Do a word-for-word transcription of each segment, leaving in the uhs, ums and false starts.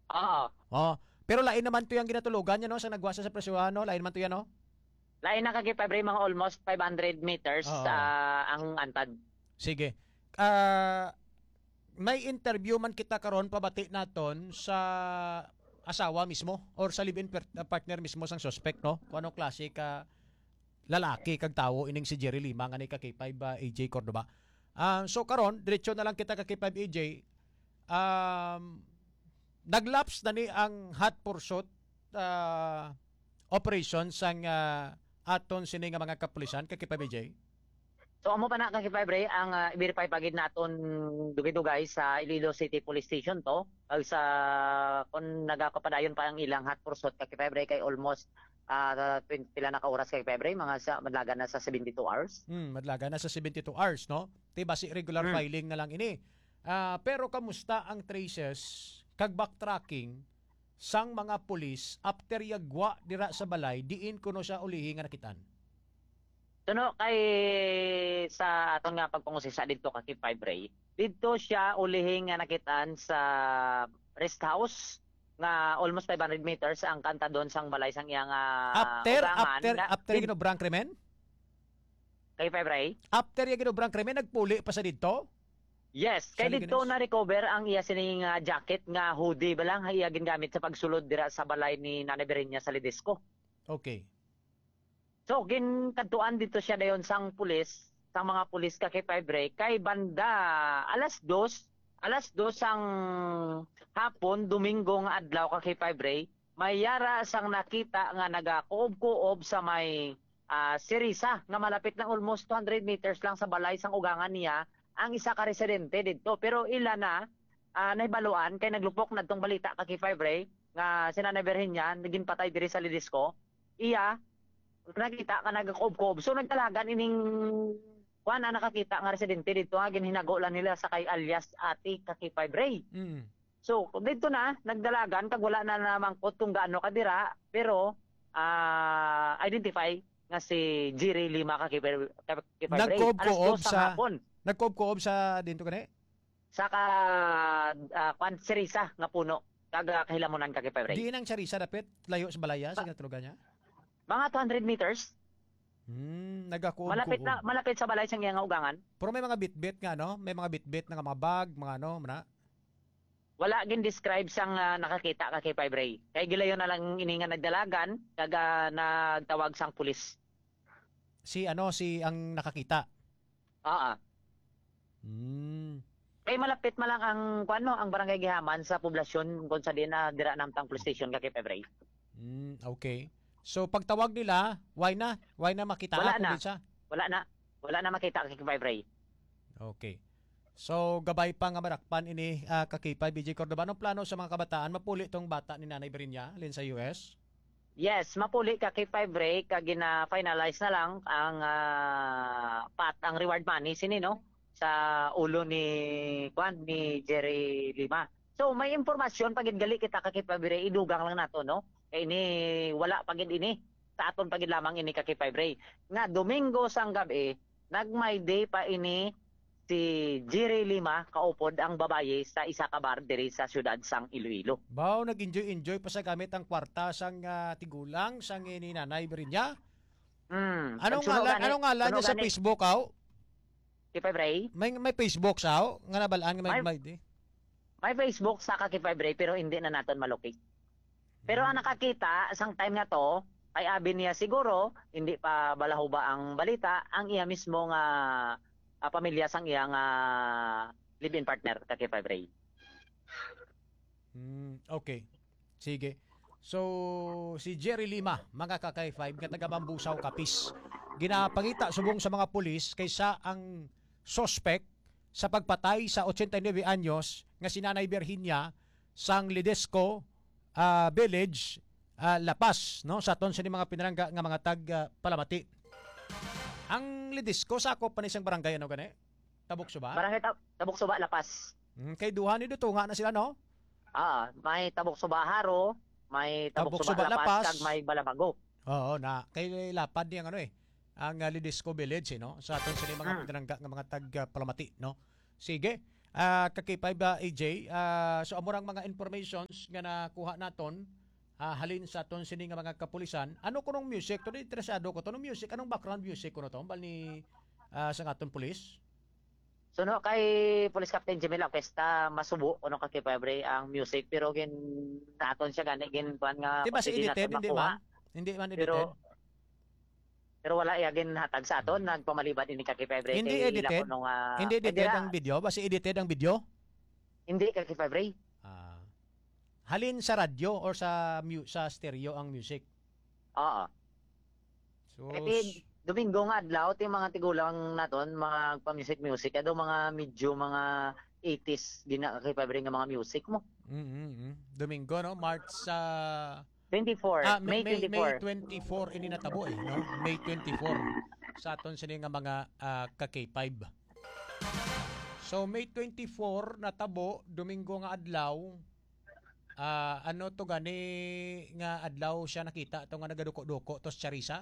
Oo. Oh, pero lain naman to yung ginatulugan niya no sa nagwasa sa presyuhan no, lain naman to yan no. Lain na kagi Fabre mga almost five hundred meters Oo. sa ang antad. Sige. Ah, may interview man kita karon pabati naton sa asawa mismo or sa live-in per- partner mismo sang suspect no. Kung anong klase ka lalaki kag tawo ining si Jerry Lima nga ni ka K five uh, A J Cordoba. Um, so karon diretso na lang kita ka K five A J. Um, naglaps na ni ang hot pursuit uh, operation sang uh, aton sini nga mga kapulisan ka K five A J. So amo pa na kagi Fabre ang uh, i-verify pagid naton dugay-dugay sa Iloilo City Police Station to. Ag sa kung nagakapadayon pa ang ilang hot pursuit kagi Fabre kay almost uh, pila na ka oras kay Fabre mga sa madlaga na sa seventy-two hours. Hmm, madlaga na sa seventy-two hours no. Ti basi regular Hmm. filing na lang ini. Ah, pero kamusta ang traces kag backtracking sang mga pulis after yagwa dira sa balay diin kuno sa ulihi nga nakitaan? Tuno kay sa aton nga pagpangusisa didto kay Fabre. Didto siya ulihing nga nakitaan sa rest house nga almost five hundred meters ang kanta doon sang balay sang iyang uh, After ugangan after nga after ginobrang krimen? kay Fabre. After yung ginobrang krimen nagpuli pa sa didto? Yes, Sa kay dito Liganes? na recover ang iya sining uh, jacket nga hoodie balang iya gingamit sa pagsulod dira sa balay ni Nanay Berenya sa Lidisco. Okay. So ginkantuan dito siya dayon sang pulis, sang mga pulis ka kay Fabre kay banda alas dos, alas dos sang hapon Domingo nga adlaw ka kay Fabre, may yara sang nakita nga nagakuob-kuob sa may uh, Sirisa nga malapit na almost two hundred meters lang sa balay sang ugangan niya ang isa ka residente dito. Pero ila na uh, nahibaluan kay naglupok na tong balita ka kay Fabre nga si Nanay Berenya naging patay diri sa Lidisco. Iya nakita ka nagakob-kob. So nagtalagan ining kuan na nakakita nga residente dito nga ginhinago lang nila sa kay alias Ate Kaki Fabre. Mm. So dito na nagdalagan kag wala na namangkot kung gaano kadira pero uh, identify nga si Jerry Lima Kaki Fabre. Nagkob-koob Alas dos sa ang hapon nagkob-koob sa dinto kani? sa ka uh, kwan Sirisa nga puno kag uh, kahilamunan Kaki Fabre. Diin ang Charissa dapit layo sa balaya sa ginatulugan niya. Mga two hundred meters Hmm, nagakuob malapit na malapit sa balay sang iyang ugangan. Pero may mga bit-bit nga no, may mga bit-bit nga mga bag, mga ano, mana. Wala gin describe sang uh, nakakita ka kay Fabre. Kay gilayon na lang ininga nagdalagan kag uh, nagtawag sang pulis. Si ano, si ang nakakita. Oo. Hmm. Kay malapit man lang ang kuno ang barangay Gihaman sa poblasyon kung sa din na dira namtang police station ka kay Fabre. Hmm, okay. So pagtawag nila, why na? Why na makita Wala kung na. di siya? Wala na. Wala na makita ka kay Fabre. Okay. So gabay pa nga marakpan ini uh, kakipay B J Cordoba. Anong plano sa mga kabataan mapuli tong bata ni Nanay Berenya lin sa U S? Yes, mapuli ka kay Fabre kag gina-finalize na lang ang uh, pat ang reward money sini no sa ulo ni Juan ni Jerry Lima. So may impormasyon pagid gali kita ka kay Fabre idugang lang nato no. Kay ini wala pagid ini sa aton pagid lamang ini ka kay Fabre. Nga Domingo sang gabi nagmay day pa ini si Jerry Lima kaupod ang babaye sa isa ka bar diri sa siyudad sang Iloilo. Baw nag-enjoy-enjoy pa sa gamit ang kwarta sang uh, tigulang sang ini Nanay Berenya. Hmm. Anong Nagsunog ngalan, gani- anong ngalan sunog niya sa gani Facebook aw? kay Fabre? May may Facebook sa aw? Nga nabalaan nga may, May- may di. May Facebook sa Kaki Fabre pero hindi na naton malukik. Pero ang nakakita sang time nga to, kay abi niya siguro hindi pa balaho ba ang balita, ang iya mismo nga ah, pamilya sang iya nga live-in partner Kaki Fabre. Hmm, okay. Sige. So, si Jerry Lima, mga kakay five, nga taga Bambusaw, Kapis. Ginapangita subong sa mga pulis kaysa ang suspect sa pagpatay sa eighty-nine anyos nga si Nanay Berhenia sang Lidesco ah, Village, ah, Lapas, no? Sa aton sa ni mga pinarangga nga mga tag ah, Palamati. Ang Lidesco sakop pa ni isang barangay ano gani? Tabok Suba? Barangay Tab- Tabok Suba Lapas. Hmm, kay duha ni dutunga na sila no? Ah, may Tabok Suba Haro, may Tabok, Tabok Suba, Suba, Lapas, Lapas. kag may Balabago. Oo, na kay lapad niyang ano eh, ang uh, Lidisco Village, eh, no? Sa aton sa mga Hmm. pinarangga nga mga tag uh, Palamati, no? Sige. Ah, ka K five A J, ah, so amurang mga informations nga nakuha naton, ah, halin sa aton sini nga mga kapulisan. Ano kunong music to interesado ko to no music, anong background music kuno to bal ni ah, sa aton pulis? So no kay Police Captain Jimmy Lapesta masubo kuno ka kipabre ang music pero gin naton siya gani gin kuan nga Di ba si pag- edited naton hindi makuha. man? Hindi man edited. Pero pero wala yagin hatag sa aton nagpamaliban ini ka kipabre Hindi kay edited? ila kuno nga Hindi ay, edited dira, ang video, basta edited ang video. hindi ka kipabre. Ah. Halin sa radyo or sa mu- sa stereo ang music. Oo. So Kaya Domingo nga adlaw ti mga tigulang naton mga pa-music music ado mga medyo mga eighties gina kay Fabre nga mga music mo. mm, mm, mm. Domingo no, March sa twenty-four, ah, May, May, May, twenty-four. May twenty-four ini natabo eh, no? May twenty-four sa aton sini nga mga ah, ka K five. So May twenty-four natabo Domingo nga adlaw. Ah, ano to gani nga adlaw siya nakita to nga nagaduko-duko to sa Charissa?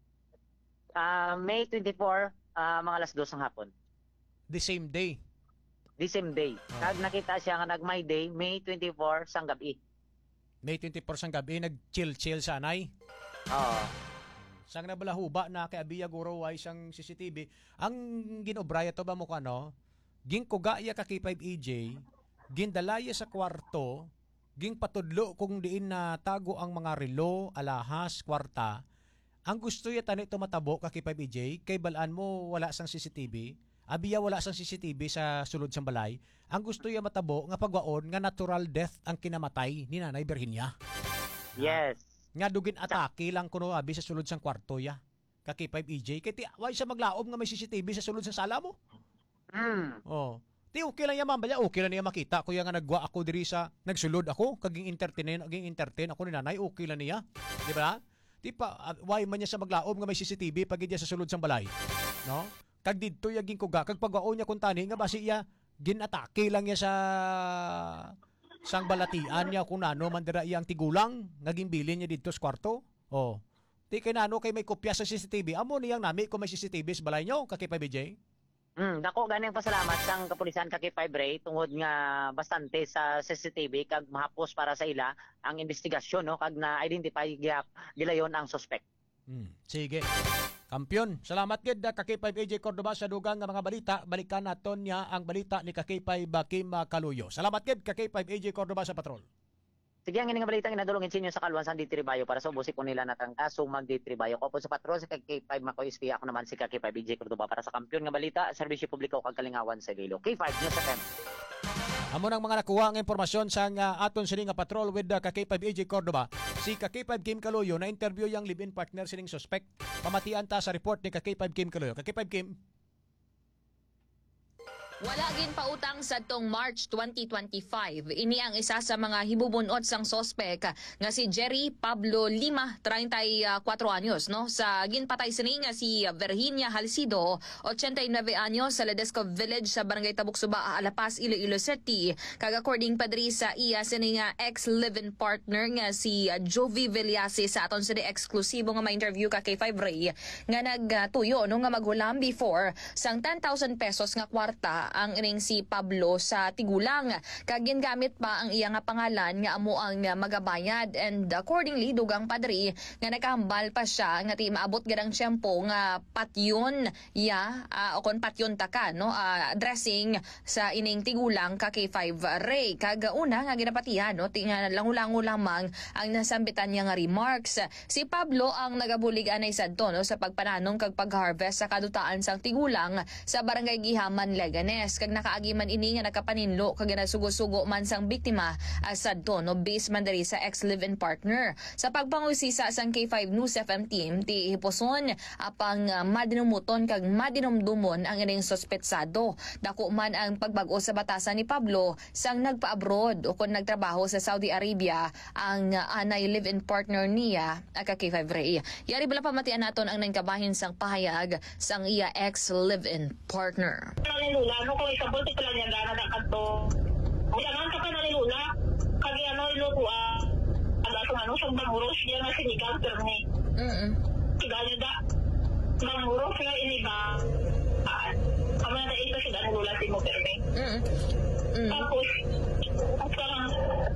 Ah, May twenty-four, ah, mga alas dos ng hapon. The same day. The same day. Oh. Kag nakita siya nga nag my day, May twenty-four sang gabi. May twenty-four sang gabi nag-chill-chill sa anay. Oo. Sang nabalahuba na kay Abiya Guro way sang C C T V. Ang ginobraya to ba mo kano? Ginkugaya ka K five E J, gindalaya sa kwarto, ging patudlo kung diin na tago ang mga relo, alahas, kwarta. Ang gusto ya tani tumatabo ka K five E J, kay balaan mo wala sang C C T V. Abiya wala sang C C T V sa sulod sang balay. Ang gusto ya matabo nga pagwaon nga natural death ang kinamatay ni Nanay Virginia. Yes. Nga dugin atake lang kuno abi sa sulod sang kwarto ya. Ka K five E J kay ti way sa maglaom nga may C C T V sa sulod sang sala mo. Mm. Oh. Ti okay lang yaman balya, okay lang niya makita kuya nga nagwa ako diri sa nagsulod ako kaging entertain kaging entertain ako ni Nanay, okay lang niya. Di ba? Di pa uh, why man niya sa maglaom nga may C C T V pag diya sa sulod sang balay. No? Kag didto ya ging kuga kag pagwaon niya kun tani nga basi iya ginatake lang niya sa sang balatian niya kung ano man dira iyang tigulang naging bilin niya didto sa kwarto. Oh. Di kay nano kay may kopya sa C C T V. Amo niyang nami kung may C C T V sa balay niyo ka K five E J. Mm, dako ganing pasalamat sang kapulisan ka kay Fabre tungod nga bastante sa C C T V kag mahapos para sa ila ang investigasyon no kag na-identify gyap gilayon ang suspect. Hmm. Sige. Kampiyon. Salamat gid ka K five A J Cordoba sa dugang nga mga balita. Balikan naton niya ang balita ni ka K five Kim Kaluyo. Salamat gid ka K five A J Cordoba sa patrol. Sige ang nga balita nga nadulongin sa inyo sa Kalwan sa Ditribayo para sa ubusin ko nila natang kaso mag Ditribayo ko po sa patrol sa K five Makoy S P ako naman si ka K five A J Cordoba para sa kampiyon nga balita serbisyo publiko kag kalingawan sa Iloilo. K five News F M. Amo nang mga nakuha ang impormasyon sa nga aton sining nga patrol with the ka K five A J Cordoba. Si ka K five Kim Kaluyo na interview yang live-in partner sining suspect. Pamatian ta sa report ni ka K five Kim Kaluyo. Ka K five Kim. Wala gin pautang sa tong March twenty twenty-five. Ini ang isa sa mga hibubunot sang sospek nga si Jerry Pablo Lima, thirty-four anyos, no? Sa ginpatay sini nga si Virginia Halcido, eighty-nine anyos, sa Ledesco Village sa Barangay Tabuksuba, Alapas, Iloilo City. Kag according pa diri sa iya sini nga ex-live-in partner nga si Jovi Villasi sa aton sini eksklusibo nga ma-interview ka kay Five Ray nga nagtuyo no nga maghulam before sang ten thousand pesos nga kwarta ang ining si Pablo sa tigulang. Kag gingamit pa ang iya nga pangalan nga amo ang magabayad, and accordingly dugang padri nga nakahambal pa siya nga ti maabot gadang tiyempo nga patyon ya uh, o kon patyon taka no uh, dressing sa ining tigulang ka kay Five Ray. Kag una nga ginapatihan no ti nga langulango lamang ang nasambitan niya nga remarks. Si Pablo ang nagabulig anay sadto no sa pagpananong kag pag-harvest sa kadutaan sang tigulang sa Barangay Gihaman, Leganes. Kag nakaagiman ini nga nakapaninlo kag nasugo-sugo man sang biktima asad to no base man diri sa ex-live-in partner. Sa pagpangusisa sang K five News F M team ti hiposon apang uh, madinumuton kag madinumdumon ang ining suspetsado. Dako man ang pagbag-o sa batasan ni Pablo sang nagpa-abroad o kon nagtrabaho sa Saudi Arabia ang uh, anay live-in partner niya aka K five Ray. Yari bala pamatian naton ang nangkabahin sang pahayag sang iya ex-live-in partner. Lula, ano kung isabot ito lang yan gana na kanto. Jangan ka pa na ni Lula. Kagi ano, ilo ko, ah, ala sa ano, sa mamuros, yan na sinigang, pero ni, Mm-mm. tiga niya da, mamuros nga iniba, ah, Kami na ito siya ang lula si mo perme. Mm. Mm. Tapos, at parang,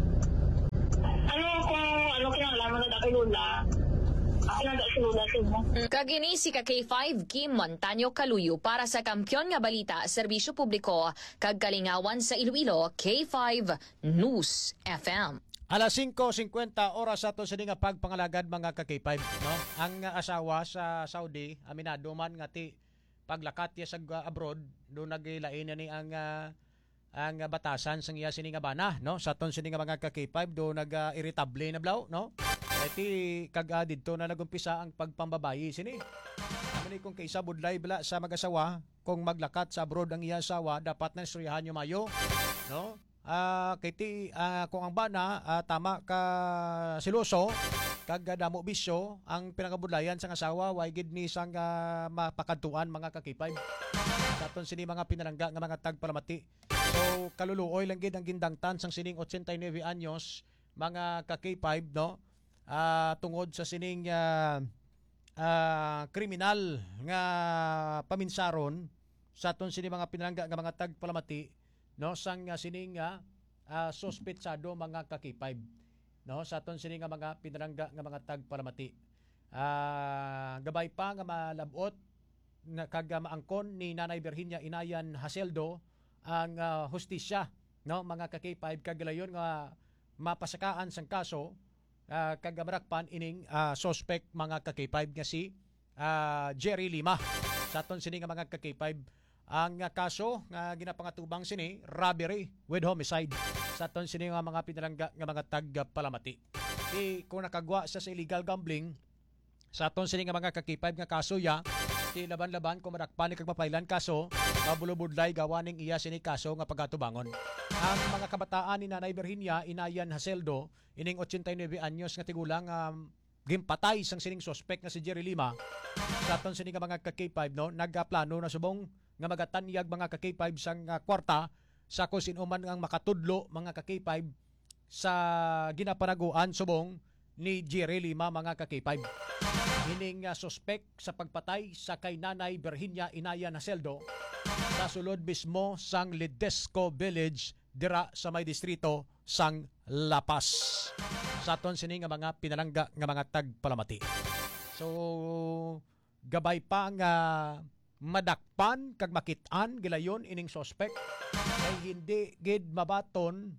ano kung ano kinalaman na dati lula, ako na dati lula si mo. Kagini si ka K five Kim Montaño Kaluyo para sa Kampyon nga Balita, Serbisyo Publiko, kag Kalingawan sa Iloilo, K five News F M. Alas singko singkwenta oras ato sa nga pagpangalagad mga ka K five, no? Ang uh, asawa sa Saudi, aminado man nga ti paglakat ya sa uh, abroad, do nagilain ni ang uh, ang uh, batasan sang iya sini nga bana, no? Sa ton sini nga mga ka K five do nag-irritable na blaw, no? Iti kag uh, didto na nagumpisa ang pagpambabayi sini. Amani kung kaysa budlay bala sa mag-asawa, kung maglakat sa abroad ang iya asawa, dapat na istoryahan yo mayo, no? Ah, uh, kiti uh, kung ang bana uh, tama ka siloso kag damo bisyo ang pinakabudlayan sang asawa way gid ni sang uh, mapakadtuan mga kakipay saton sini mga pinalangga nga mga tagpalamati. So kaluluoy lang gid ang gindangtan sang sining eighty-nine anyos mga kakipay, no? Ah, uh, tungod sa sining uh, uh, kriminal nga paminsaron saton sini mga pinalangga nga mga tagpalamati, no, sang uh, sining uh, uh, suspetsado mga kakipay, no, sa aton sini nga mga pinarangga nga mga tagpalamati. Uh, gabay pa nga malabot nga kag maangkon ni Nanay Virginia Inayan Haseldo ang uh, hustisya, no, mga kakipay kag layon nga mapasakaan sang kaso uh, kag marakpan ining uh, suspect mga kakipay nga si uh, Jerry Lima. Sa aton sini nga mga kakipay, ang uh, kaso nga ginapangatubang sini robbery with homicide sa aton sini nga mga pinalangga nga mga tagpalamati. Di kung nakagwa sa sa illegal gambling sa aton sini nga mga kakipay nga kaso ya, di laban-laban kung madakpan ni kag mapailan kaso, mabulubudlay gawaning iya sini kaso nga pagatubangon. Ang mga kabataan ni Nanay Virginia Inayan Haseldo ining eighty-nine anyos nga tigulang um, gimpatay sang sining suspect nga si Jerry Lima sa aton sini nga mga kakipay, no, nagplano na subong nga magatanyag mga ka K five sang uh, kwarta sa kung sino man ang makatudlo mga ka K five sa ginapanaguan subong ni Jerry Lima mga ka K five. Hining uh, suspect sa pagpatay sa kay Nanay Virginia Inayan Haseldo sa sulod mismo sang Ledesco Village dira sa may distrito sang La Paz. Sa aton sini nga mga pinalangga nga mga tagpalamati. So gabay pa nga madakpan kag makitaan gilayon ining suspect ay hindi gid mabaton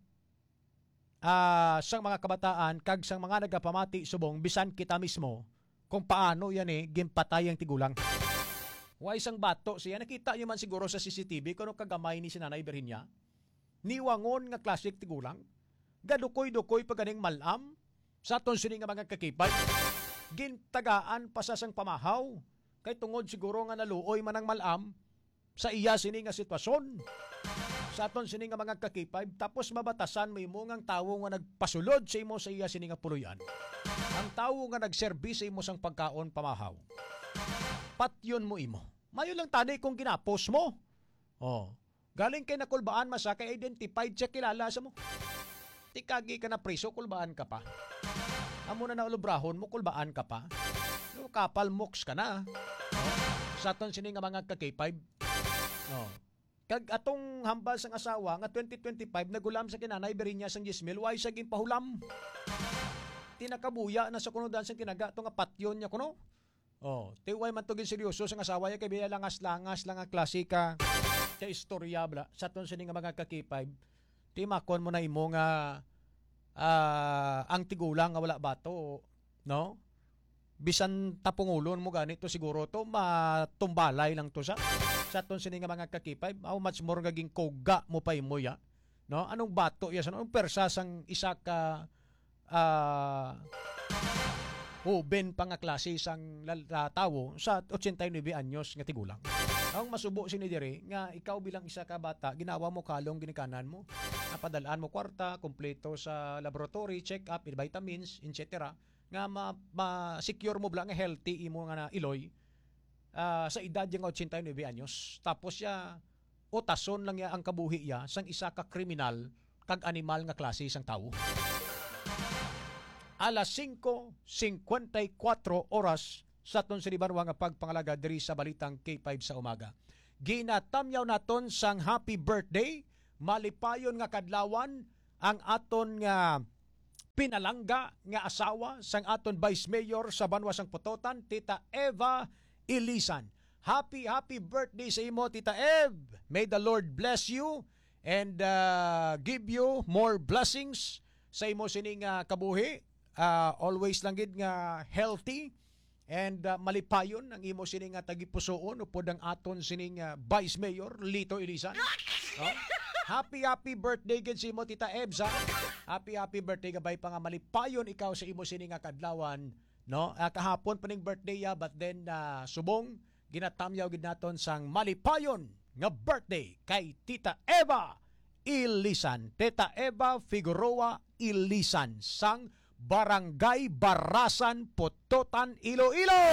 uh, sang mga kabataan kag sang mga nagapamati subong bisan kita mismo kung paano yan eh gimpatay ang tigulang. Wa isang bato siya, nakita niyo man siguro sa C C T V kuno kagamay ni si Nanay Virginia niwangon nga klasik tigulang gadukoy-dukoy paganing malam sa aton sini nga mga kakipay gintagaan pa sa sang pamahaw kay tungod siguro nga naluoy man ang malam sa iya sini nga sitwasyon sa aton sini nga mga kakipay, tapos mabatasan mo imo nga tawo nga nagpasulod sa imo sa iya sini nga puluyan, ang tawo nga nagserbi sa imo sang pagkaon pamahaw, patyon mo imo mayo lang tani kung ginapos mo, oh, galing kay nakulbaan masa kay identified siya kilala sa mo, tikagi ka na preso kulbaan ka pa, amo na naulubrahon mo kulbaan ka pa, no, kapal moks ka na. No? Sa aton sini nga mga ka K five. No. Kag atong hambal sang asawa nga twenty twenty-five nagulam sa kinanay Virginia sang Gismil way sa gimpahulam. Tinakabuya na sa kunudan sang tinaga to nga patyon niya kuno. Oh, tiway man to gid seryoso sang asawa niya kay biya langas-langas lang ang klasika. Sa istorya bla. Sa aton sini nga mga ka K five. Ti makon mo na imo nga uh, ang tigulang nga wala bato, no? Bisan tapungulon mo ganito siguro to matumbalay lang to sa sa aton sini nga mga kakipay, how much more gaging koga mo pa imo ya, no? Anong bato ya sa anong persa sang isa ka uh, uben pa nga klase sang tawo sa eighty-nine anyos nga tigulang. Ang masubo sini dire nga ikaw bilang isa ka bata ginawa mo kalong ginikanan mo, napadalaan mo kwarta kompleto sa laboratory check up, vitamins, et cetera nga ma-secure ma mo blang healthy imo nga na iloy uh, sa edad yang eighty-nine anyos. Tapos ya utason lang ya ang kabuhi ya sang isa ka kriminal kag animal nga klase sang tawo. Alas singko singkwenta y kwatro oras sa aton sinibarwa nga pagpangalaga diri sa balitang K five sa umaga. ginatamyaw naton sang happy birthday, malipayon nga kadlawan ang aton nga pinalangga nga asawa sang aton Vice Mayor sa Banwa sang Putotan, Tita Eva Ilisan. Happy, happy birthday sa imo, Tita Ev. May the Lord bless you and uh, give you more blessings sa imo sining uh, kabuhi. Uh, always lang gid nga healthy and uh, malipayon ang imo sining nga tagipusoon upod ang aton sining uh, Vice Mayor Lito Ilisan. Oh? Happy happy birthday gid si imo, Tita Ebsa. Happy happy birthday gabay pa nga malipayon ikaw sa imo sining nga kadlawan, no? Uh, kahapon pa ning birthday ya, but then uh, subong ginatamyaw gid naton sang malipayon nga birthday kay Tita Eva Ilisan. Tita Eva Figueroa Ilisan sang Barangay Barasan, Putotan, Iloilo.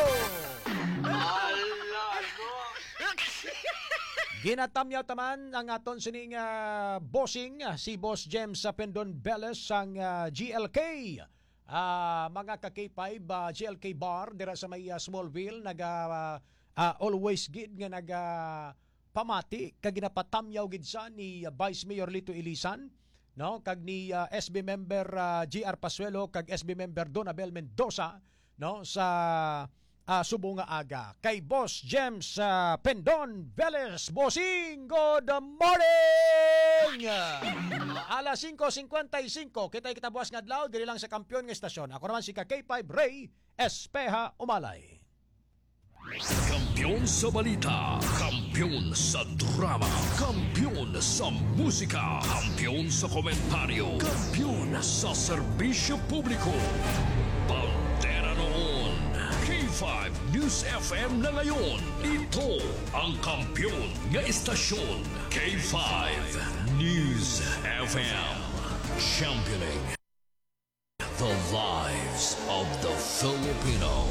Ginatamyaw taman ang aton sining uh, bossing, uh, si Boss James sa Pendon Beles sang uh, G L K. Uh, mga ka K five, uh, G L K Bar, dira sa may uh, Smallville, naga uh, uh, always gid nga naga pamati, kag ginapatamyaw gid sa ni uh, Vice Mayor Lito Ilisan, no, kag ni uh, S B member uh, G R Pasuelo kag S B member Donabel Mendoza, no, sa uh, subong nga aga kay Boss James uh, Pendon Veles. Bossing, good morning. Uh, alas singko singkwenta y singko kita kita buwas nga adlaw diri lang sa Kampiyon nga estasyon. Ako naman si K five Ray Espeha Umalay. Kampiyon sa balita, kampiyon sa drama, kampiyon sa musika, kampiyon sa komentaryo, kampiyon sa serbisyo publiko. Pantera noon, K five News F M na ngayon. Ito ang kampiyon nga istasyon, K five News F M. Championing the lives of the Filipino.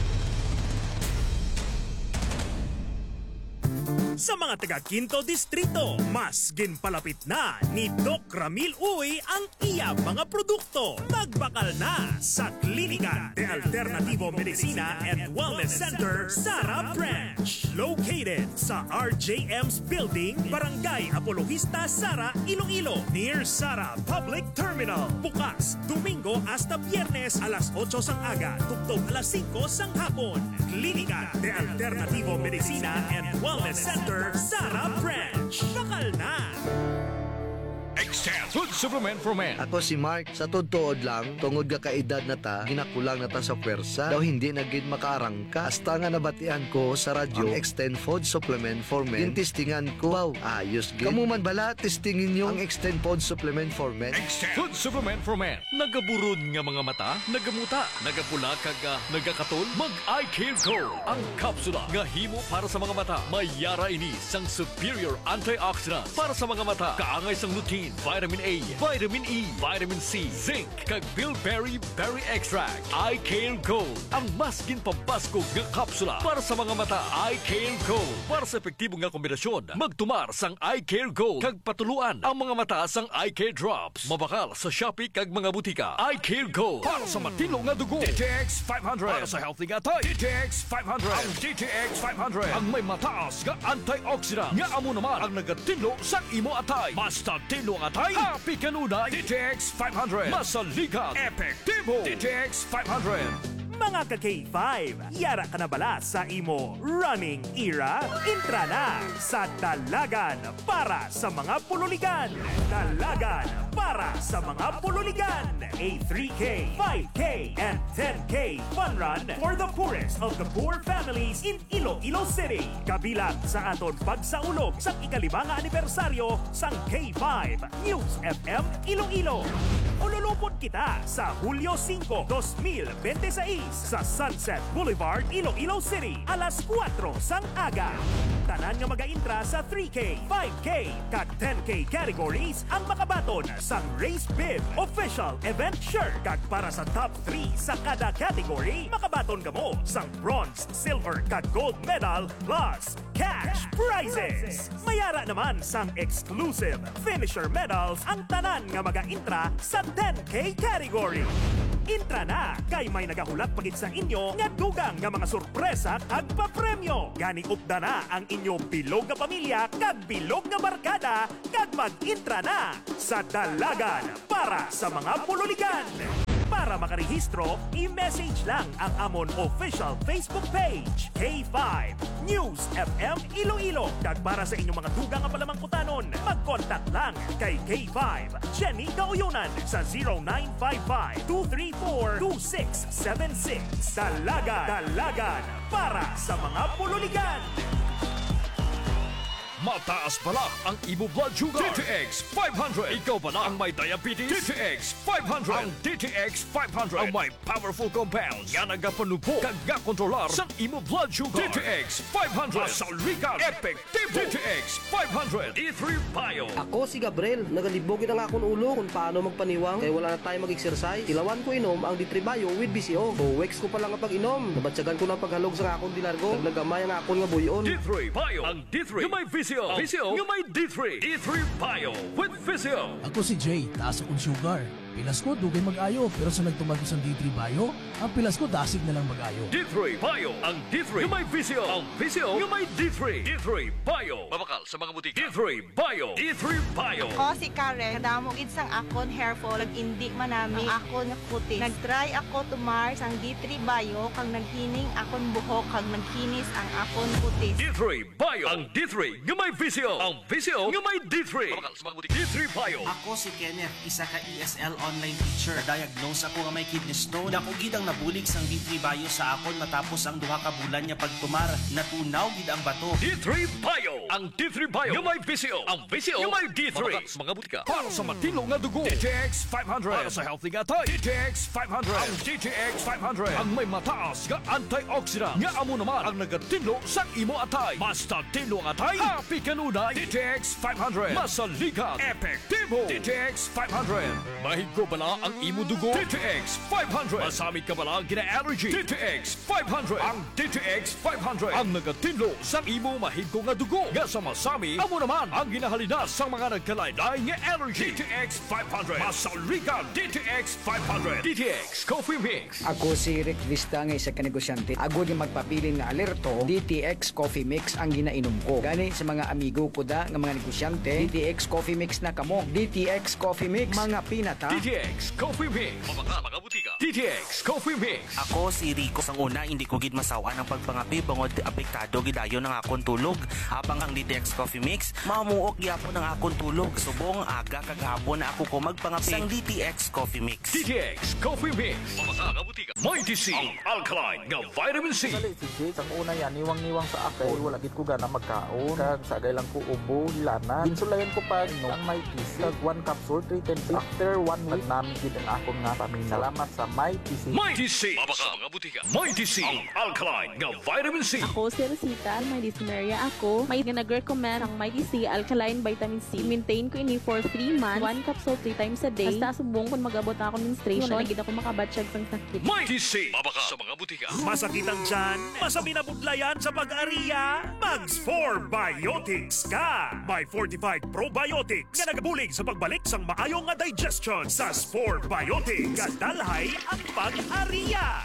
Sa mga taga Quinto Distrito, mas ginpalapit na ni Doc Ramil Uy ang iya mga produkto. Magbakal na sa Klinika de Alternativo Medicina and Wellness Center, Sara Branch. Located sa R J M's Building, Barangay Apologista, Sara, Iloilo. Near Sara Public Terminal. Bukas, Domingo hasta Biyernes, alas otso sang aga, tugtog alas singko sang hapon. Klinika de Alternativo Medicina and Wellness Center, Sara Branch. Bakal na! Extend Food Supplement for Men. Ako si Mark, sa todtood lang, tungod ka kaedad na ta, ginakulang na ta sa pwersa, daw hindi na gid makaarangka. Hasta nga nabatian ko sa radyo, ang Extend Food Supplement for Men. Gintistingan ko, wow, ayos gid. Kamu man bala, testingin nyo ang Extend Food Supplement for Men. Extend Food Supplement for Men. Nagaburod nga mga mata, nagamuta, nagapula kag uh, nagakatol, mag-eye care ko. Ang kapsula nga himo para sa mga mata, mayara ini sang superior antioxidant para sa mga mata, kaangay sang lutein, vitamin A, vitamin E, vitamin C, zinc, kag bilberry berry extract. Eye Care Gold, ang mas ginpabaskog nga kapsula para sa mga mata. Eye Care Gold, para sa epektibo nga kombinasyon, magtumar sang Eye Care Gold, kag patuluan ang mga mata sang Eye Care Drops. Mabakal sa Shopee kag mga butika. Eye Care Gold, para sa matino nga dugo. D T X five hundred, para sa healthy nga tay. D T X five hundred, ang D T X five hundred, ang may mataas nga antioxidant, nga amo naman ang nagatinlo sa imo atay. Basta tinlo ang atay, happy kanunay. D T X five hundred, masaligan, epektibo. D T X five hundred. Mga ka-K five, yara ka na bala sa imo running era? Intra na sa Dalagan para sa mga pululigan. Dalagan para sa mga pululigan. A three K, five K, and ten K fun run for the poorest of the poor families in Iloilo City. Kabilang sa aton pagsaulog sa ikalimang anibersaryo sang K five News F M Iloilo. Ululupot kita sa Hulyo singko, dos mil veintiséis sa Sunset Boulevard, Iloilo City, alas kwatro sang aga. Tanan nga mag-intra sa three K, five K, kag ten K categories ang makabaton sang Race Bib Official Event Shirt. Kag para sa top three sa kada category, makabaton ka mo sang bronze, silver, kag gold medal plus cash prizes. Mayara naman sang exclusive finisher medals ang tanan nga mag-intra sa ten K category. intra na! Kay may nagahulat pagit sa inyo nga dugang nga mga sorpresa kag papremyo. Gani upda na ang inyo bilog nga pamilya kag bilog nga barkada kag mag-intra na sa Dalagan para sa mga pululigan. Para makarehistro, i-message lang ang amon official Facebook page, K five News F M Iloilo. Kag para sa inyong mga dugang nga palamangkutanon, mag-contact lang kay K five Jenny Gauyunan sa zero nine five five, two three four, two six seven six. Dalagan, Dalagan para sa mga pululigan. Mataas balak ang imo blood sugar. D T X five hundred. Ikaw ba na ang may diabetes? D T X five hundred. Ang D T X five hundred ang may powerful compounds nga nagapanupo kag gakontrolar sang imo blood sugar. D T X five hundred. Masalikan, epektibo. D T X five hundred. E three Bio. Ako si Gabriel, nagalibogin ang akong ulo kung paano magpaniwang kaya wala na tayo mag-exercise. Tilawan ko inom ang D three Bio with B C O. Two weeks ko pa lang ang pag-inom. Nabatsagan ko ng paghalog sa akong dilargo. Naglagamay ang akong nga buyon. D three Bio. Ang D three yung may V C O. V C O yung may D three. D three Bio with V C O. Ako si Jay, taas akong sugar. Pilas ko, dugay mag-ayo. Pero sa nagtumag ko sa D three Bio, ang pilas ko dasig na lang mag-ayo. D three Bio. Ang D three yung may V C O. Ang V C O yung may D three. D three Bio. Mabakal sa mga butika. D three Bio. D three Bio. Ako si Karen, kadamog itsang akon hair fall, nag-indi manami ang akon nga kutis. Nag-try ako tumar sang D three Bio, kang naghining akon buhok, kang naghinis ang akon kutis. D three Bio. Ang D three yung may V C O. Ang V C O yung may D three. Mabakal sa mga butika. D three Bio. Ako si Kenneth, isa ka E S L online teacher. Diagnose ako nga may kidney stone. Dako gid ang nabulig sang D three Bio sa akon matapos ang duha ka bulan nga pagtumar. Natunaw gid ang bato. D three Bio. Ang D three Bio yung may V C O. Ang V C O yung may D three. Mabakal sa mga butika. Para sa matino nga dugo. D T X five hundred. Para sa healthy nga tay. D T X five hundred. Ang D T X five hundred. Ang may mataas nga antioxidant. Nga amo naman ang nagatinlo sa imo atay. Basta tinlo ang atay. Happy kanunay. D T X five hundred. Masalikan. Epektibo. D T X five hundred. Mahigko bala ang imo dugo. D T X five hundred. Masamit ka bala gina-allergy. D T X five hundred. Ang D T X five hundred. Ang nagatinlo sa imo mahigko nga dugo. Nga sa masami, amo naman ang ginahalinas sa mga nagkalaylay nga allergy. D T X five hundred. Masalikan. D T X five hundred. D T X Coffee Mix. Ako si Rick Vista nga isa ka negosyante. Agod yung magpapilin nga alerto, D T X Coffee Mix ang ginainom ko. Gani sa mga amigo ko da nga mga negosyante, D T X Coffee Mix na kamo. D T X Coffee Mix, mga pinata. D T X Coffee Mix. Mabaka mga butika. D T X Coffee Mix. Ako si Rico. Sang una, hindi ko gid masawaan ang pagpangapi bangod apektado gidayon ng akong tulog. Habang ang D T X Coffee Mix, mamuok gyapon ang akong tulog. Subong aga kagahapon na ako ko magpangapi sang D T X Coffee Mix. D T X Coffee Mix. Mabaka mga butika. Mighty C. Ang alkaline nga vitamin C. Dali si Jay, sang una yan, niwang-niwang sa akin. Wala gid ko gana magkaon. Kag sagay lang ko ubo, lana. Insulayan ko pa no, ang Mighty C. Kag one capsule, three ten days. After one week, namin gid ang akong nga pamilya. Salamat sa Mighty C. Mighty C. Mabaka mga butika. Mighty C. Ang alkaline nga vitamin C. Ako si Rosita, may dyspnea ako. May nag-recommend ang Mighty C Alkaline Vitamin C. Maintain ko ini for three months. One capsule three times a day. Basta subong kung mag-abot ako menstruation. Wala gid ako makabatsyag sang sakit. Mighty C. Mabaka sa mga butika. Masakit ang tiyan, masabi na budlayan sa pag-ariya, Mags four Biotics ka! May fortified probiotics nga nagabulig sa pagbalik sang maayong nga digestion sa Spore Biotics. Kadalhay ang pag-ariya.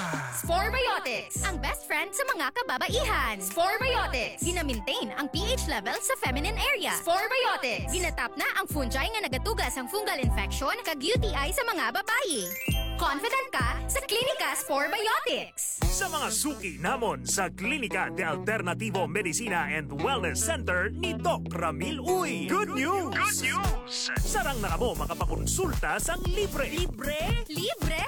Spore Biotics, ang best friend sa mga kababaihan. Spore Biotics, gina-maintain ang pH level sa feminine area. Spore Biotics, ginatap na ang fungi nga nagatugas ang fungal infection kag U T I sa mga babae. Confident ka sa Klinika Spore Biotics. Sa mga suki namon sa Klinika de Alternativo Medicina and Wellness Center ni Doc Ramil Uy. Good news! Good news! Sarang na kamo makapakonsulta sang libre. Libre? Libre!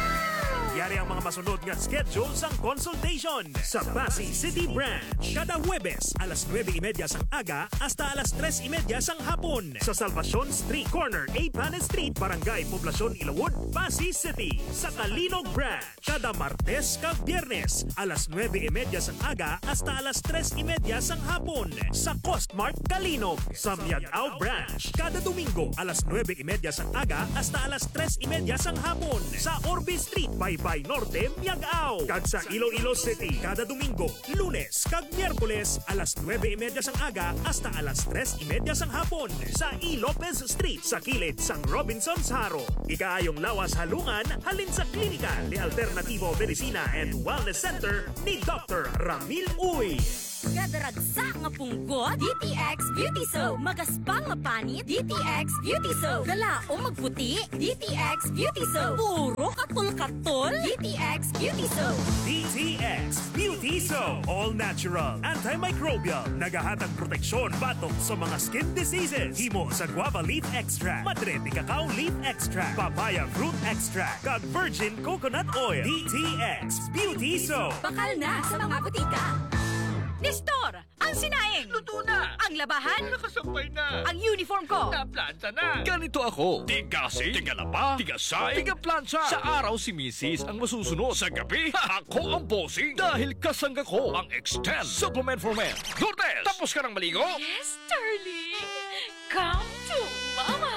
Yari ang mga masunod nga schedule sang consultation sa Pasig City Branch. Kada Huwebes, alas nueve y media sang aga hasta alas tres y media sang hapon. Sa Salvacion Street Corner, A. Panes Street, Barangay Poblacion, Ilawod, Pasig City. Sa Kalinog Branch, kada Martes kag Biyernes, alas nueve y media sang aga hasta alas tres y media sang hapon. Sa Costmart Kalinog. Sa Miagao Branch, kada Domingo, alas nueve y media sang aga hasta alas tres y media sang hapon. Sa Orbe Street, by by Norte Norte, Miagao. Kag sa Iloilo City, kada Domingo, Lunes, kag Miyerkules, alas nuwebe y media sang aga hasta alas tres y media sang hapon sa E. Lopez Street sa kilid sang Robinson's Haro. Ikaayong lawas halungan halin sa klinika ni Alternativo Medicina and Wellness Center ni Doctor Ramil Uy. Kadaragsa nga punggot, D T X Beauty Soap. Magaspang nga panit, D T X Beauty Soap. Galaong magputi, D T X Beauty Soap. Puro katul-katul, D T X Beauty Soap. D T X Beauty Soap. All natural, antimicrobial, nagahatag proteksyon batok sa mga skin diseases. Himo sa guava leaf extract, madre de cacao leaf extract, papaya fruit extract, kag virgin coconut oil. D T X Beauty Soap. Bakal na sa mga butika. Nestor, ang sinaing. Luto na! Ang labahan. Nakasampay na! Ang uniform ko. Naplanta na! Ganito ako. Tigasing, tigalaba, tigasay, tigaplantsa. Sa araw si Missus ang masusunod. Sa gabi, ako ang bossing. Dahil kasangga ko ang Extend Supplement for Men. Lourdes, tapos ka ng maligo? Yes, darling. Come to mama.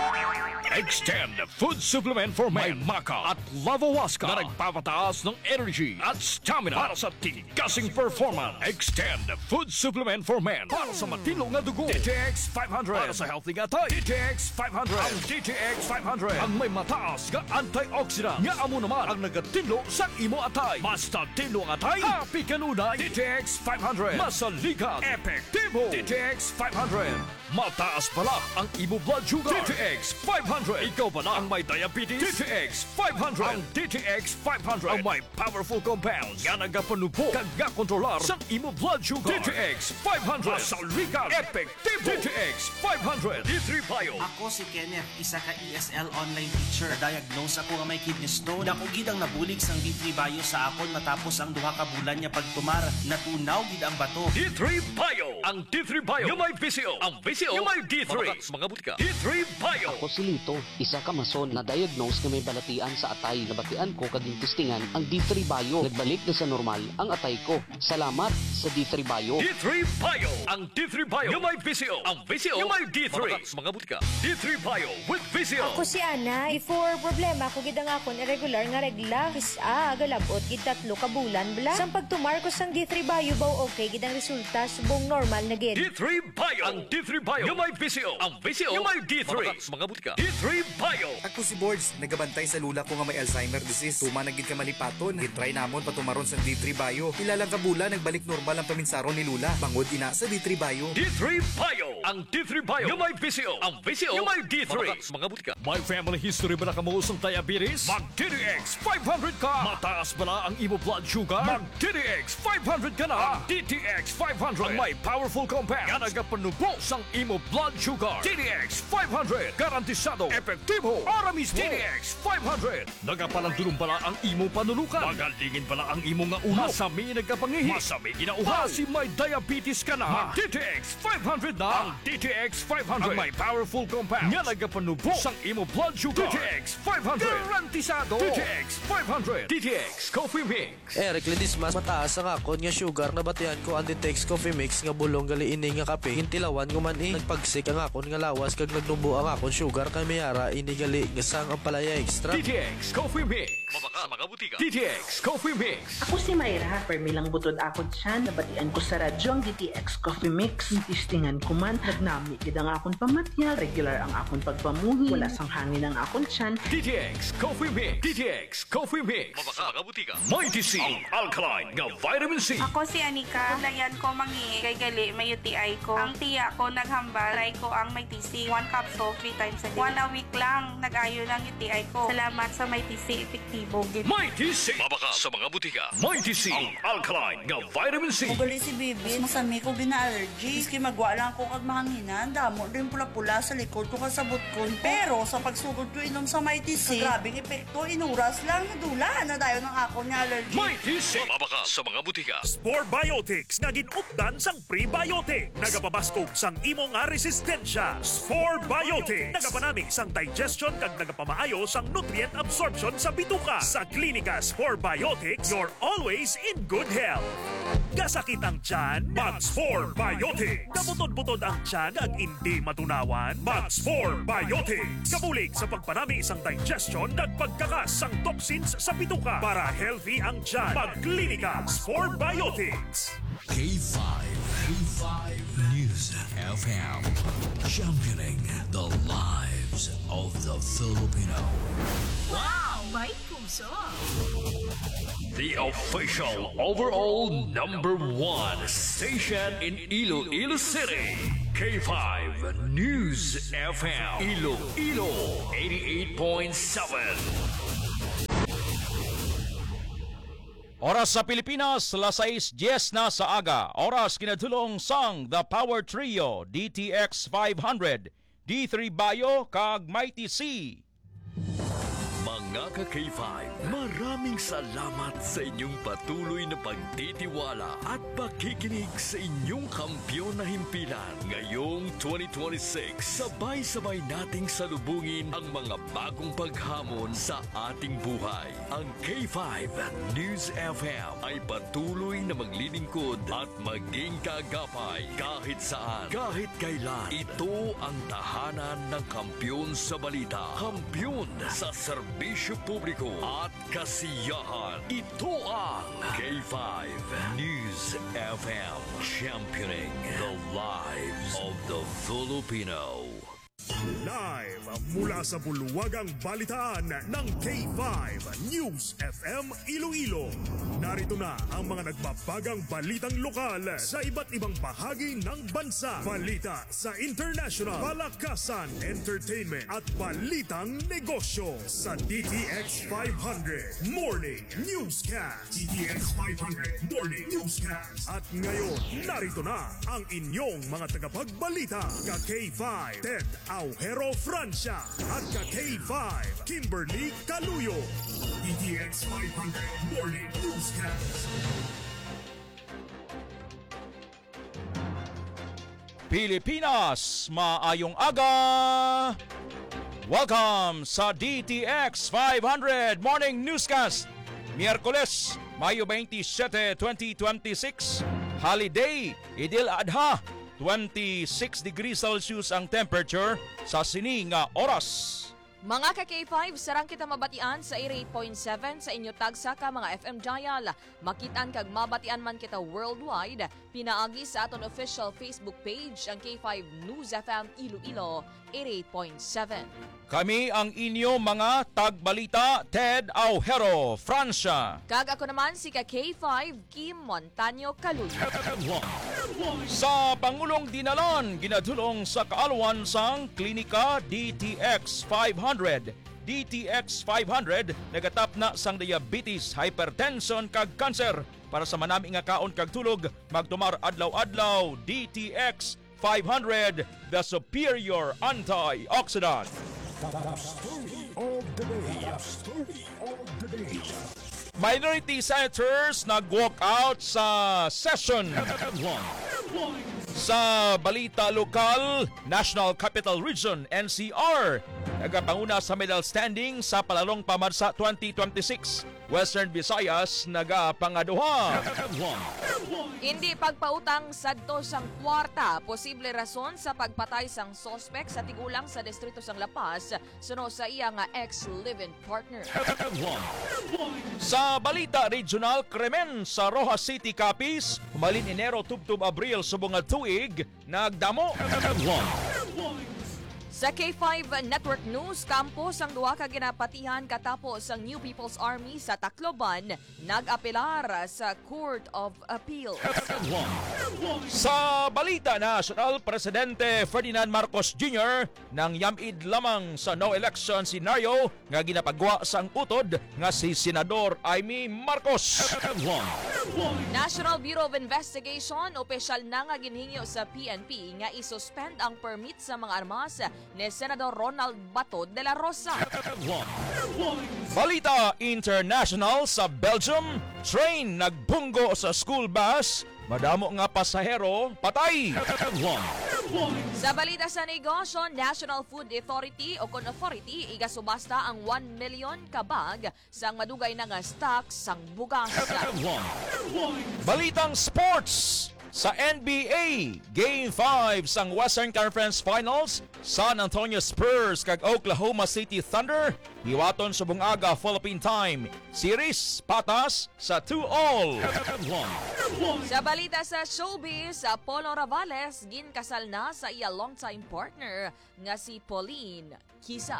Extend Food Supplement for Men. May Maca at Lavawaska na nagpapataas ng energy at stamina para sa tigasing performance. Extend Food Supplement for Men para sa matilong na dugo. D T X five hundred para sa healthy gatay. D T X five hundred. Ang D T X five hundred ang may mataas nga antioxidant. Nga amo naman ang nagatinlo sa imo atay. Basta tinlo ang atay, happy kanunay. D T X five hundred. Masaligat, epektibo. D T X five hundred. Mataas pala ang imo blood sugar. D T X five hundred. Ikaw pala ang may diabetes. D T X five hundred. Ang D T X five hundred ang may powerful compounds nga nagapanupo kag kontrolar sa imo blood sugar. D T X five hundred. Masaligat, epektibo. D T X five hundred. D three Bio. Ako si Kenneth, isa ka E S L online teacher. Na-diagnose ako nga may kidney stone. Dako gid ang nabulig sang D three Bio sa akon matapos ang duha ka bulan niya pagtumar. Natunaw gid ang bato. D three Bio. Ang D three Bio yung may P C O. Ang P C O yung may D three. Mga butika. D three Bio. Ako si Lito, isa ka mason na diagnose na may balatian sa atay. Nabatian ko kaging testingan ang D three Bio. Nagbalik na sa normal ang atay ko. Salamat sa D three Bio. D three Bio. Ang D three Bio yung may P C O. Ang P C O yung may D three. Mga butika. D three Bio with P C O. Ako si Ana. Before problema ko gid ang akon irregular nga regla. Kisa agalabot gid tatlo ka bulan bla. Sang pagtumar ko sang D three Bio baw okay gid ang resulta subong normal na gid. D three Bio. Ang D three Bio yung may P C O. Ang P C O yung may D three. Mga butika. D three Bio. Ako si Boards, nagabantay sa lula ko nga may Alzheimer disease. Tuma na gid ka malipaton. Gitry namon patumaron sa D three Bio. Ilalang kabula nagbalik normal ang paminsaron ni Lula. Bangod ina sa D three Bio. D three Bio. Ang D three Bio yung may P C O. Ang P C O yung may D three. Mga butika. May family history ba na kamuusong diabetes? Mag D T X five hundred ka. Mataas ba na ang imo blood sugar? Mag D T X five hundred ka na. Ang D T X five hundred ang may powerful compound nga nagapanubo sang imo blood sugar. D T X five hundred. Garantisado. Epektibo. Ara mismo. D T X five hundred. Nagapalandulong pala ang imo panulukan. Magalingin pala ang imo nga ulo. Masami nagkapangihi. Masami ginauhaw. Kasi may diabetes ka na. Mag D T X five hundred na. Ang D T X five hundred ang may powerful compound nga nagapanubo sang imo blood sugar. D T X five hundred. Garantisado. D T X five hundred. D T X Coffee Mix. Eric Ledismas, mataas ang akon nga sugar na batian ko ang D T X Coffee Mix nga bulong gali ini nga kape. Hintilawan ko man eh. Nagpagsik ang akon nga lawas kag nagnubo ang akon sugar kay mayara ini gali nga sang ang palaya extra. D T X Coffee Mix. Mabaka sa mga butika. D T X Coffee Mix. Ako si Mayra, permilang butod ako dyan. Nabatian ko sa radyo ang D T X Coffee Mix. Tistingan ko man, nagnami gid ang akon pamatyal. Regular ang akon pagpamuhi. Wala sang hangin ang akon tiyan. D T X Coffee Mix. D T X Coffee Mix. Mabaka sa mga butika. Mighty C. Ang alkaline nga vitamin C. Ako si Anika. Layan ko mangi kay gali may U T I ko. Ang tiya ko naghambal. Try ko ang may T C. One capsule, three times a day. One a week lang. Nag-ayo lang U T I ko. Salamat sa may T C. Epektibo. Mighty C. Mabaka sa mga butika. Mighty C. Ang alkaline nga vitamin C. Ugali si Bibi. Mas masami ko bina-allergy. Iski magwa lang ko kag mahanginan. Damo din pula-pula sa likod ko kasabot ko. Pero sa pagsugod ko inom sa Mighty C, grabing epekto. Inuras lang nadula na dayon ng ako ni allergy. Mighty C. Mabaka sa mga butika. Spore Biotics nga ginupdan sang prebiotic. Nagapabaskog sang imo nga resistensya. Spore Biotics. Nagapanami sang digestion kag nagapamaayo sang nutrient absorption sa bituka. ka sa Klinika Spore Biotics, you're always in good health. Gasakit ang tiyan, Mag-Spore Biotics. Kabutod-butod ang tiyan ag hindi matunawan, Mag-Spore Biotics. Kabulig sa pagpanami isang digestion at pagkakas ang toxins sa bituka para healthy ang tiyan. Mag-Klinika Spore Biotics. K five. K five News F M. Championing the lives of the Filipino. Wow! May puso! The official overall number one station in Iloilo City. K five News F M. Iloilo eighty-eight point seven. Oras sa Pilipinas, alas sais diyes na sa aga. Oras kinadulong sang The Power Trio, D T X five hundred, D three Bayo, kag Mighty C. Mga ka-K five, maraming salamat sa inyong patuloy na pagtitiwala at pakikinig sa inyong kampyon na himpilan. Ngayong twenty twenty-six, sabay-sabay nating salubungin ang mga bagong paghamon sa ating buhay. Ang K five News F M ay patuloy na maglilingkod at maging kaagapay kahit saan, kahit kailan. Ito ang tahanan ng kampyon sa balita, kampyon sa serbisyo publiko at kasiyahan. Ito ang K five News F M, championing the lives of the Filipino. Live mula sa bulwagang balitaan ng K five News F M Iloilo. Narito na ang mga nagbabagang balitang lokal sa iba't ibang bahagi ng bansa. Balita sa international, palakasan, entertainment at balitang negosyo sa D T X five hundred Morning Newscast. D T X five hundred Morning Newscast. At ngayon, narito na ang inyong mga tagapagbalita. Ka K five Ted Aujero Francia at ka K five Kimberly Caluyo. D T X five hundred Morning Newscast. Pilipinas, maayong aga! Welcome sa D T X five hundred Morning Newscast. Miyerkules, Mayo twenty-seven, twenty twenty-six. Holiday, Idil Adha. twenty-six degrees Celsius ang temperature sa sining nga oras. Mga ka-K five, sarang kita mabatian sa eighty-eight point seven sa inyo tagsa ka mga F M dial. Makitaan kag mabatian man kita worldwide, pinaagi sa aton official Facebook page ang K five News F M Iloilo eighty-eight point seven. Kami ang inyo mga tagbalita, Ted Aujero Francia. Kag ako naman si ka-K five Kim Montaño Caluyo. Sa Pangulong Dinalan, ginadulong sa kaalwan sang Klinika D T X five hundred. D T X five hundred nagatap na sang diabetes, hypertension kag cancer. Para sa manami nga kaon kag tulog, magtumar adlaw-adlaw D T X five hundred, the superior antioxidant. Story of the day. Story of the day. Minority senators nag-walk out sa session. Sa balita lokal, National Capital Region N C R nagapanguna sa medal standing sa palalong pamarsa twenty twenty-six. Western Visayas nagapangaduha. Hindi pagpautang sadto sang kwarta, posible rason sa pagpatay sang sospek sa tigulang sa distrito sang La Paz suno sa iya nga ex-live-in partner. Sa balita regional, krimen sa Rojas City, Capiz, humalin Enero tubtub Abril subong nga tuig, nagdamo. Sa K five Network News, kampos ang duha ka ginapatihan katapos ang New People's Army sa Tacloban nag-apelar sa Court of Appeal. Sa balita national, Presidente Ferdinand Marcos Junior nang yamid lamang sa no election scenario nga ginapagwa sang utod nga si Senador Amy Marcos. National Bureau of Investigation opisyal na nga ginhingyo sa P N P nga isuspend ang permit sa mga armas ni Senador Ronald Bato de la Rosa. Balita international, sa Belgium, train nagbunggo sa school bus, madamo nga pasahero patay. Sa balita sa negosyo, National Food Authority o Con Authority igasubasta ang one million kabag sang madugay na nga stock sang bugas. Balitang sports! Sa N B A, Game five sang Western Conference Finals, San Antonio Spurs kag Oklahoma City Thunder hiwaton sa bungaga Philippine Time. Series patas sa two all. Sa balita sa showbiz, Apollo Ravales ginkasal na sa iya longtime partner nga si Pauline Kisa.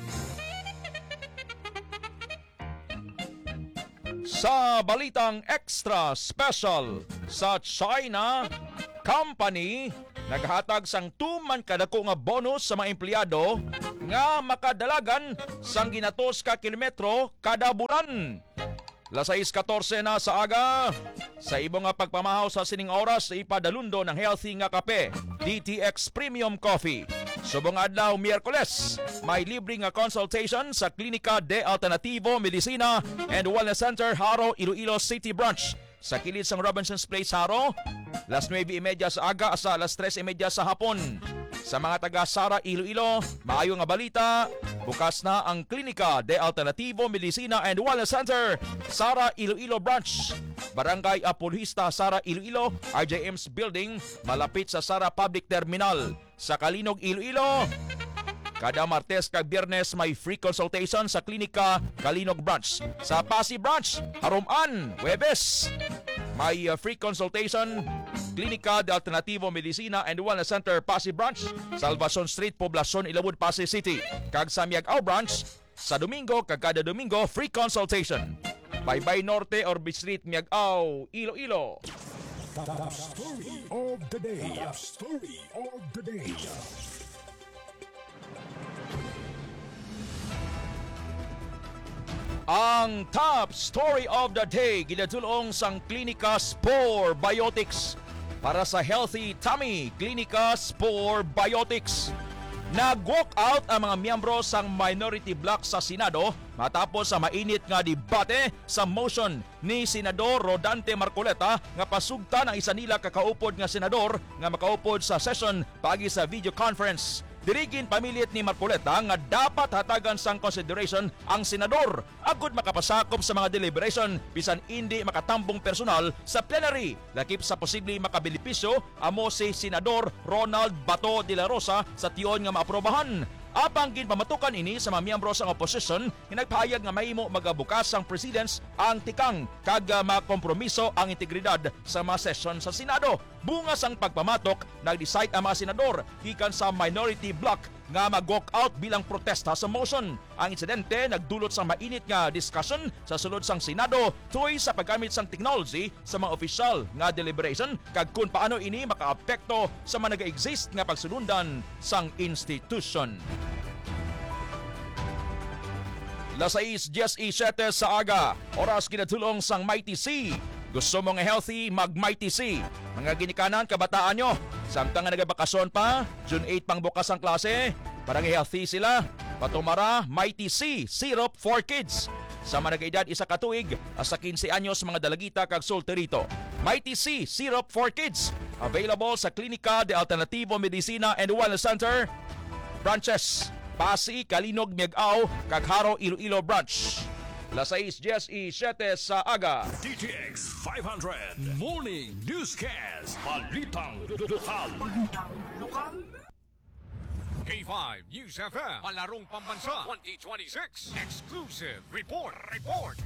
Sa balitang extra special, sa China, company naghatag sang tuman kadako nga bonus sa mga empleyado nga makadalagan sang ginatos ka kilometro kada bulan. Lasais fourteen na sa aga, sa ibong nga pagpamahaw sa sining oras sa ipadalundo ng healthy nga kape, D T X Premium Coffee. Subong adlaw Miyerkules, may libre nga consultation sa Klinika de Alternativo Medicina and Wellness Center Haro, Iloilo City Branch. Sa kilid sang Robinson's Place Haro, alas nueve y media sa aga sa alas tres y media sa hapon. Sa mga taga Sara, Iloilo, maayo nga balita, bukas na ang Klinika de Alternativo Medicina and Wellness Center, Sara, Iloilo Branch. Barangay Apolhista, Sara, Iloilo, R J M's Building, malapit sa Sara Public Terminal. Sa Kalinog, Iloilo, kada Martes kag Biyernes may free consultation sa Klinika Kalinog Branch. Sa Pasig Branch, Haruman, Huwebes, may uh, free consultation Klinika de Alternativo Medicina and Wellness Center Pasig Branch, Salvacion Street, Poblacion, Ilawod, Pasig City. Kag sa Miagao Branch, sa Domingo kag kada Domingo free consultation. Baybay Norte or B Street, Miagao, Iloilo. Top story of the day. Top story of the day. Ang top story of the day ginatulong sang Klinika Spore Biotics para sa healthy tummy. Klinika Spore Biotics. Nag-walk out ang mga miyembro sang minority bloc sa Senado matapos sa mainit nga debate sa motion ni Senador Rodante Marcoleta nga pasugta ng isa nila kakaupod nga senador nga makaupod sa session pagi sa video conference. Dirigin pamilit ni Marcoleta nga dapat hatagan sang consideration ang senador agud makapasakop sa mga deliberation bisan hindi makatambong personal sa plenary. Lakip sa posible makabilipisyo amo si Senador Ronald Bato de la Rosa sa tiyon nga maaprobahan. Apang ginpamatukan ini sa mga miyembro sa opposition nga nagpahayag nga mahimo magabukas ang presidents ang tikang kag makompromiso ang integridad sa mga session sa Senado. Bungas ang pagpamatok, nag-decide ang mga senador gikan sa minority bloc nga mag-walk out bilang protesta sa motion. Ang insidente nagdulot sa mainit nga discussion sa sulod sang Senado tuoy sa paggamit sang technology sa mga opisyal nga deliberation kag kung paano ini makaapekto sa mga nag-exist nga pagsulundan sang institution. Lasais diyes y siyete sa aga, oras kinatulong sang Mighty C. Gusto mong healthy, mag-Mighty C. Mga ginikanan, kabataan nyo, samtang nga nagabakasyon pa, June eight pang bukas ang klase, parang healthy sila. Patumara, Mighty C, syrup for kids. Sa mga nag-edad isa katuig, hasta quince anyos mga dalagita kag solterito. Mighty C, syrup for kids. Available sa Klinika de Alternativo Medicina and Wellness Center, branches Pasig, Kalinog, Miagao, kag Haro, Iloilo Branch. Lasais diyes y siyete sa aga. D T X five hundred Morning Newscast. Balitang lokal. Balitang lokal. K five News F M. Palarong Pambansa twenty twenty-six. Exclusive report. Report.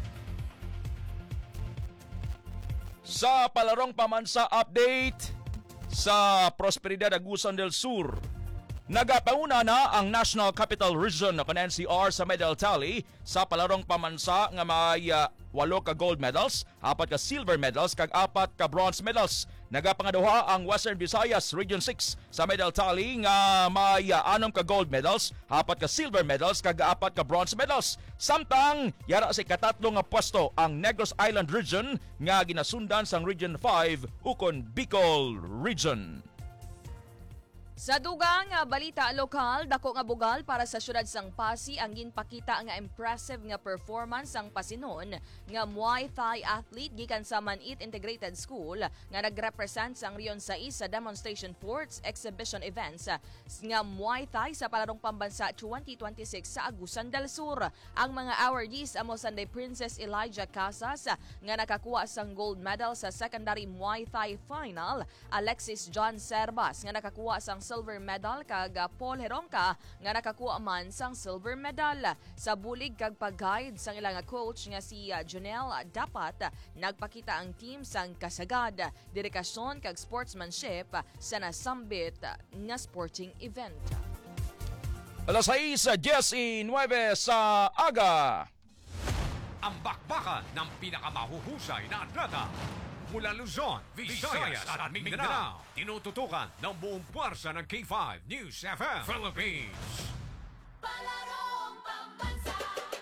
Sa Palarong Pambansa update sa Prosperidad Agusan del Sur. Nagapauna na ang National Capital Region ng N C R sa medal tally sa Palarong Pamansa nga may uh, walo ka gold medals, apat ka silver medals kag apat ka bronze medals. Nagapangaduha ang Western Visayas Region six sa medal tally nga may uh, anom ka gold medals, apat ka silver medals kag apat ka bronze medals. Samtang yara sa ikatatlo nga pwesto ang Negros Island Region nga ginasundan sang Region five ukon Bicol Region. Sa dugang nga balita lokal, dako nga bugal para sa syudad sang Pasig ang ginpakita nga impressive nga performance ang pasinon nga Muay Thai athlete gikan sa Manit Integrated School nga nagrepresent sang Rion sais sa demonstration sports exhibition events nga Muay Thai sa palarong pambansa twenty twenty-six sa Agusan del Sur. Ang mga awardees amo Sunday Princess Elijah Casas nga nakakuha sang gold medal sa secondary Muay Thai final, Alexis John Servas nga nakakuha sang silver medal kag Paul Herongka nga nakakuha man sang silver medal. Sa bulig kag pag-guide sang ilang coach nga si Jonel dapat nagpakita ang team sang kasagad, dedikasyon kag sportsmanship sa nasambit nga sporting event. Alas sais, diyes y nueve sa aga. Ang bakbakan ng pinakamahuhusay na atleta mula Luzon, Visayas at Mindanao. Tinututukan ng buong puwersa ng K five News F M Philippines. Palarong pambansa.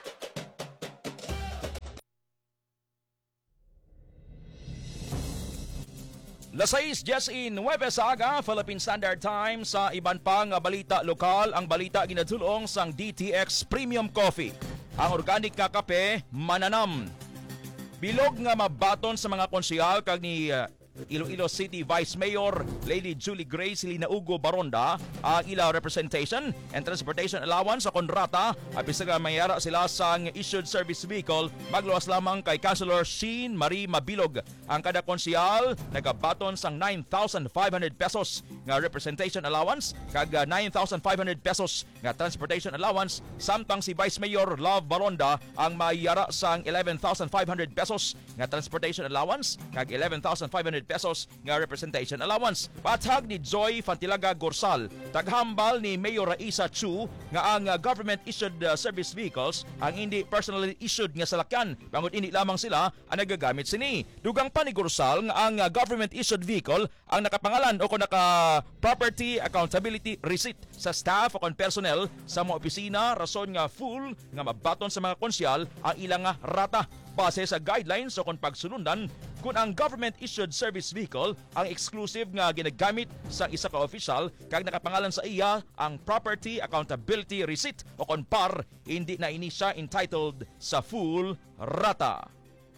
Alas sais, diyes y nueve sa aga, Philippine Standard Time. Sa iban pang balita lokal, ang balita ginadulong sang D T X Premium Coffee. Ang organic nga kape, mananam. Bilog nga mabaton sa mga konsehal kag ni uh, Iloilo City Vice Mayor Lady Julie Grace Linaugo Baronda ang ila representation and transportation allowance sa kontrata at bisaga mayara sila sa issued service vehicle magluwas lamang kay Councilor Sheen Marie Mabilog. Ang kada konsehal nagabaton sang nine thousand five hundred pesos nga representation allowance kag nine thousand five hundred pesos nga transportation allowance, samtang si Vice Mayor Love Baronda ang mayara sang eleven thousand five hundred pesos nga transportation allowance kag eleven thousand five hundred pesos nga representation allowance. Patag ni Joy Fantilaga Gorsal, taghambal ni Mayor Raisa Chu nga ang uh, government issued uh, service vehicles ang hindi personally issued nga salakyan, bangod hindi lamang sila ang nagagamit sini. Dugang pa ni Gorsal nga ang uh, government issued vehicle ang nakapangalan o kung naka property accountability receipt sa staff o kon personnel sa mga opisina, rason nga full nga mabaton sa mga konsyal ang ilang uh, rata base sa guidelines o kung pagsunundan kung ang government-issued service vehicle ang exclusive nga ginagamit sa isa ka official kag nakapangalan sa iya ang property accountability receipt o kung par, hindi na ini siya entitled sa full rata.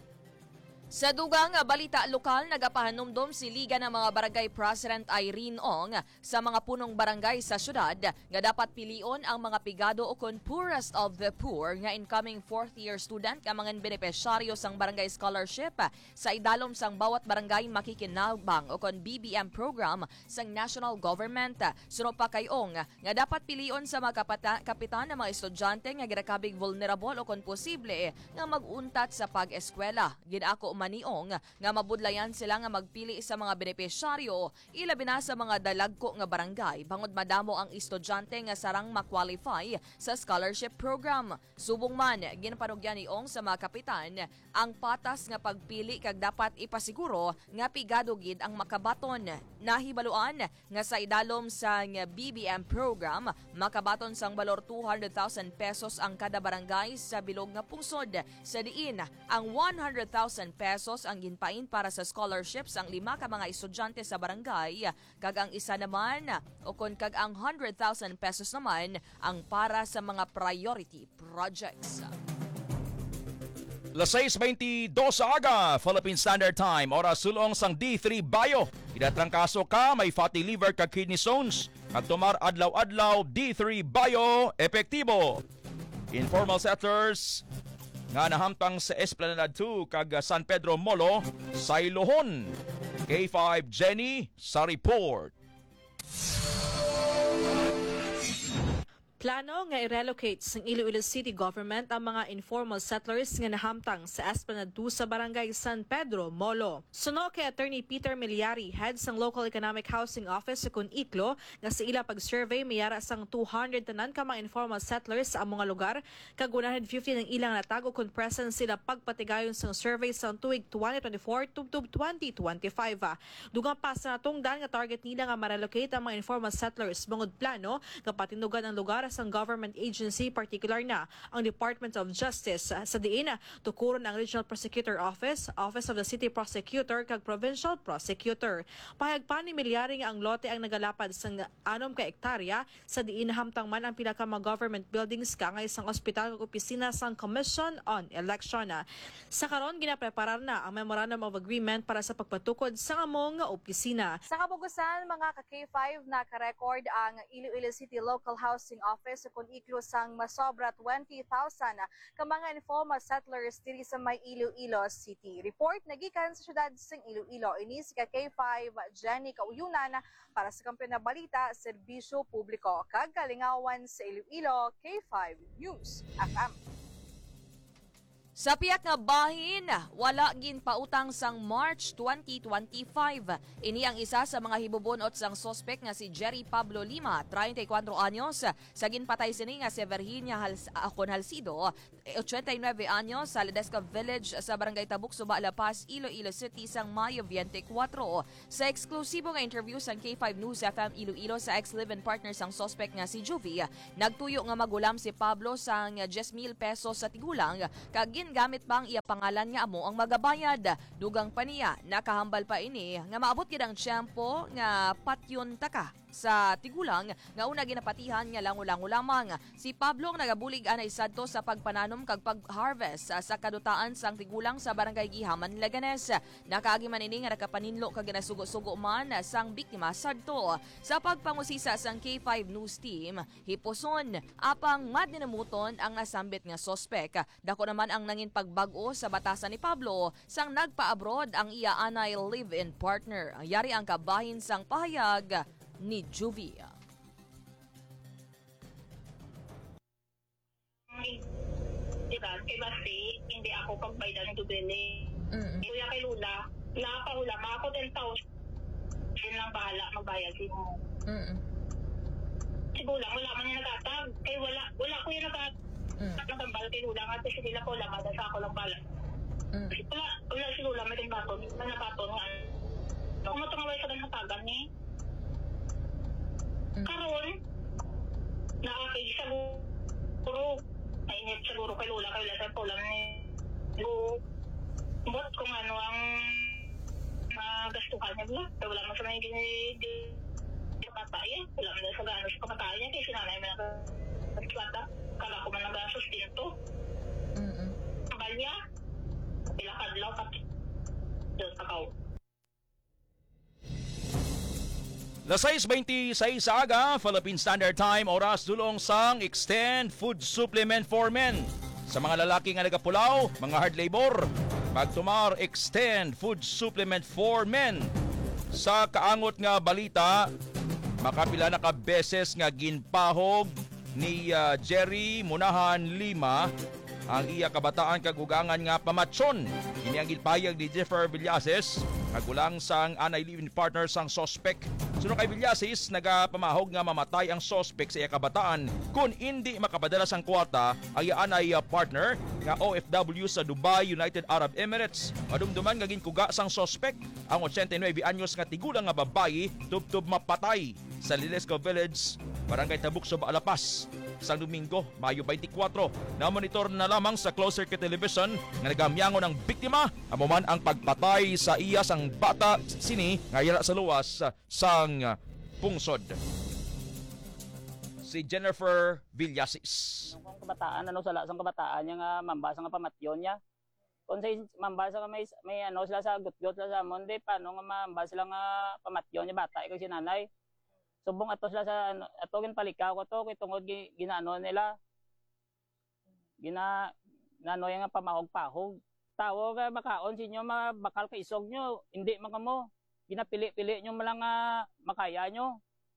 Sa dugang balita lokal, nagapahanumdom si Liga ng mga Barangay President Irene Ong sa mga punong barangay sa syudad nga dapat pilion ang mga pigado o kon poorest of the poor nga incoming fourth year student nga mga benepisyaryo sang barangay scholarship sa idalom sang bawat barangay makikinabang o kon B B M program sang national government. Suno pa kay Ong nga dapat pilion sa mga kapata, kapitan ng mga estudyante nga ginakabig vulnerable o kon posible nga maguntat sa pag-eskwela. Ginako maniong nga mabudlayan sila nga magpili sa mga benepisyaryo ilabi na sa mga dalagko nga barangay bangod madamo ang estudyante nga sarang ma-qualify sa scholarship program. Subong man ginpanugyan ni Ong sa mga kapitan ang patas nga pagpili kag dapat ipasiguro nga pigado gid ang makabaton. Nahibaluan nga sa idalom sa B B M program makabaton sang balor two hundred thousand pesos ang kada barangay sa bilog nga pungsod. Sa diin ang one hundred thousand pesos ang ginpain para sa scholarships ang lima ka mga estudyante sa barangay kag ang isa naman o kon kag ang one hundred thousand pesos naman ang para sa mga priority projects. Alas sais beintidós sa aga, Philippine Standard Time, oras sulong sang D three Bayo. Idatrangkaso ka, may fatty liver kag kidney stones. Magtumar adlaw-adlaw, D three Bayo, epektibo. Informal settlers nga nahamtang sa Esplanade two kag San Pedro Molo, Sailohon. K five Jenny sa report. Plano nga i-relocate sa Iloilo City Government ang mga informal settlers nga nahamtang sa Esplanade two sa Barangay San Pedro, Molo. Suno kay Attorney Peter Miliari, head sang Local Economic Housing Office sa Kunitlo, nga sa ila pag-survey mayara sang two hundred tanan ka mga informal settlers sa among mga lugar, kag one hundred fifty ng ilang natago kung present sila pagpatigayon sang survey sang tuig twenty twenty-four tubtub twenty twenty-five. Dugang pa sa natungdan nga target nila nga ma-relocate ang mga informal settlers bangod plano nga patinugan ang lugar sang government agency, particular na ang Department of Justice. Sa diin, tukuron ang Regional Prosecutor Office, Office of the City Prosecutor kag Provincial Prosecutor. Pahayag pa ni Milyari nga ang lote ang nagalapad sa anom ka ektarya sa diin hamtang man ang pinaka mga government buildings ka nga isang ospital ug opisina sang Commission on Election. Sa karon ginapreparar na ang Memorandum of Agreement para sa pagpatukod sa among nga opisina. Sa kabugusan, mga ka-K five na ka-record ang Iloilo City Local Housing Office kung iklo sang masobra twenty thousand ka mga informal settlers diri sa may Iloilo City. Report nagikan sa syudad sang Iloilo. Ini si ka-K five Jenny Kauyunan para sa kampiyon na balita, serbisyo publiko. Kagalingawan sa Iloilo, K five News F M. Sa piyak nga bahin, wala gin pautang sang March twenty twenty-five. Ini ang isa sa mga hibubunot sang sospek nga si Jerry Pablo Lima, thirty-four anyos, sa ginpatay sini nga si Virginia Hals Conhalcido, eighty-nine anyos, sa Ledesca Village sa Barangay Tabuk, Suba, La Paz, Iloilo City sang Mayo twenty-four. Sa eksklusibo nga interview sang K five News F M Iloilo sa ex-live-in partner sang sospek nga si Juvie, nagtuyo nga magulam si Pablo sang ten mil pesos sa tigulang, kag gamit pa ang iya pangalan nga amo ang magabayad. Dugang pa niya, nakahambal pa ini nga maabot gid ang tiyempo nga patyon taka sa tigulang nga una ginapatihan nga lango-lango lamang. Si Pablo ang nagabulig anay sadto sa pagpananom kag pag-harvest sa kadutaan sang tigulang sa Barangay Gihaman, Leganes. Nakaagi man ini nga nakapaninlo kag ginasugo-sugo man sang biktima sadto. Sa pagpangusisa sang K five News Team, hipuson apang madinamuton ang nasambit nga sospek. Dako naman ang nangin pagbag-o sa batasan ni Pablo sang nagpa-abroad ang iya anay live-in partner. Yari ang kabahin sang pahayag ni Juvie. Diba, kay Basti, hindi ako pagbayad ng dubili. Mm-hmm. Kuya kay Lula, nakapahula, mga ako ten thousand. Yun lang bahala, magbayad din mo. Mm-hmm. Siguro, wala man yung nagatag. Kay wala, wala ko yung nagatag. Mm-hmm. Nagambal kay Lula, nga kasi sila ko lang, madasa ako lang bala. Mm-hmm. Wala, wala si Lula, may baton, may nabaton nga. Kung matungaway sa ganang tagan ni, karon nakakig siguro mainit siguro kay Lula kay Lula po lang ni go bot kung ano ang magastuhan niya bla pero wala mo sa may gini kapatay wala mo sa gano sa kapatay niya kasi sinanay mo na katlata kala ko man nag-sustinto mm-hmm. Kabal niya pila kadlaw kat doon sa kao. Las sais twenty-six sa aga, Philippine Standard Time, oras dulong sang Extend Food Supplement for Men. Sa mga lalaki nga nagapulaw, mga hard labor, pagtumar Extend Food Supplement for Men. Sa kaangot nga balita, makapila na ka beses nga ginpahog ni uh, Jerry Munahan Lima ang iya kabataan kagugangan nga pamatsyon. Ini ang gilpayag ni Jeffer Villases, kagulang sang anay live-in partner sang sospek. Sunod kay Villases, nagapamahog nga mamatay ang sospek sa iya kabataan kung hindi makapadala sang kwarta ang iya anay partner nga O F W sa Dubai, United Arab Emirates. Madumduman nga ginkuga sang sospek ang eighty-nine anyos nga tigulang nga babayi tubtub mapatay sa Lilesco Village, Barangay Tabuk, Suba, La Paz. Sa Domingo, Mayo twenty-four, na monitor na lamang sa closed circuit television nga nagamyangon ng biktima amo man ang pagpatay sa iya sang bata sini nga yara sa luwas sang pungsod. Si Jennifer Villasis. Ang kabataan ano sala sang kabataan niya nga mambasa nga pamatyon niya. Kung sa mambasa nga may may ano sila sa gutgot sila sa monde paano nga mambasa sila nga pamatyon niya bata ikaw si nanay. Subong ato sila sa ato gin palikaw ko to kay tungod ginaano nila gina nano nga pamahog-pahog tawo nga makaon sinyo mabakal ka isog nyo hindi man kamo ginapili-pili nyo malang uh, makaya nyo.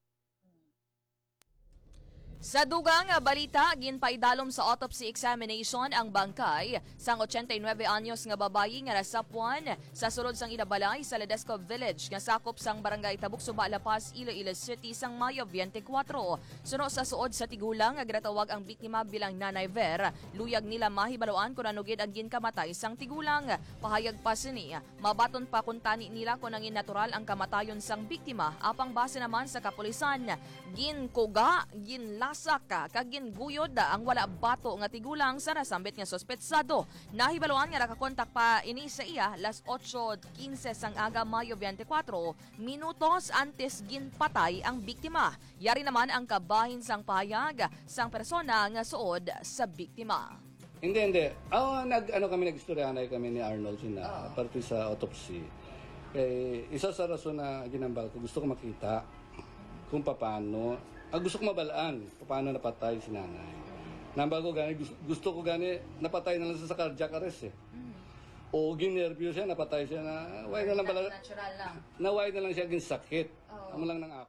Sa dugang balita, ginpaidalom sa autopsy examination ang bangkay sang eighty-nine anyos nga babayi nga nasapwan sa sulod sang inabalay sa Ledesco Village nga sakop sang Barangay Tabuk, Suba, La Paz, Iloilo City sang Mayo twenty-four. Suno sa suod sa tigulang nga ginatawag ang biktima bilang Nanay Ver, luyag nila mahibaluan kung anugid ang ginkamatay sang tigulang. Pahayag pa sini, mabaton pa kung tani nila kung nangin natural ang kamatayon sang biktima apang base naman sa kapulisan. Ginkuga, ginlas ginlasak ka kag ginguyod ang wala bato nga tigulang sa nasambit nga sospetsado. Nahibaluan nga nakakontak pa ini sa iya las otso quince sang aga Mayo twenty-four minutos antes ginpatay ang biktima. Yari naman ang kabahin sang pahayag sang persona nga suod sa biktima. Hindi, hindi. Oh, nag, ano kami, nag-istoryanay kami ni Arnold sina, oh. parte sa autopsy. Eh, isa sa rason na ginambal ko, gusto ko makita kung paano, ah, gusto ko mabalaan kung paano napatay si nanay. Nambal ko gani, gusto, gusto ko gani, napatay na lang siya sa cardiac arrest eh. Mm. O ginervyo siya, napatay siya na, why na lang bala, natural lang. Na why na lang siya ginsakit. Oh. Amo lang ng ako.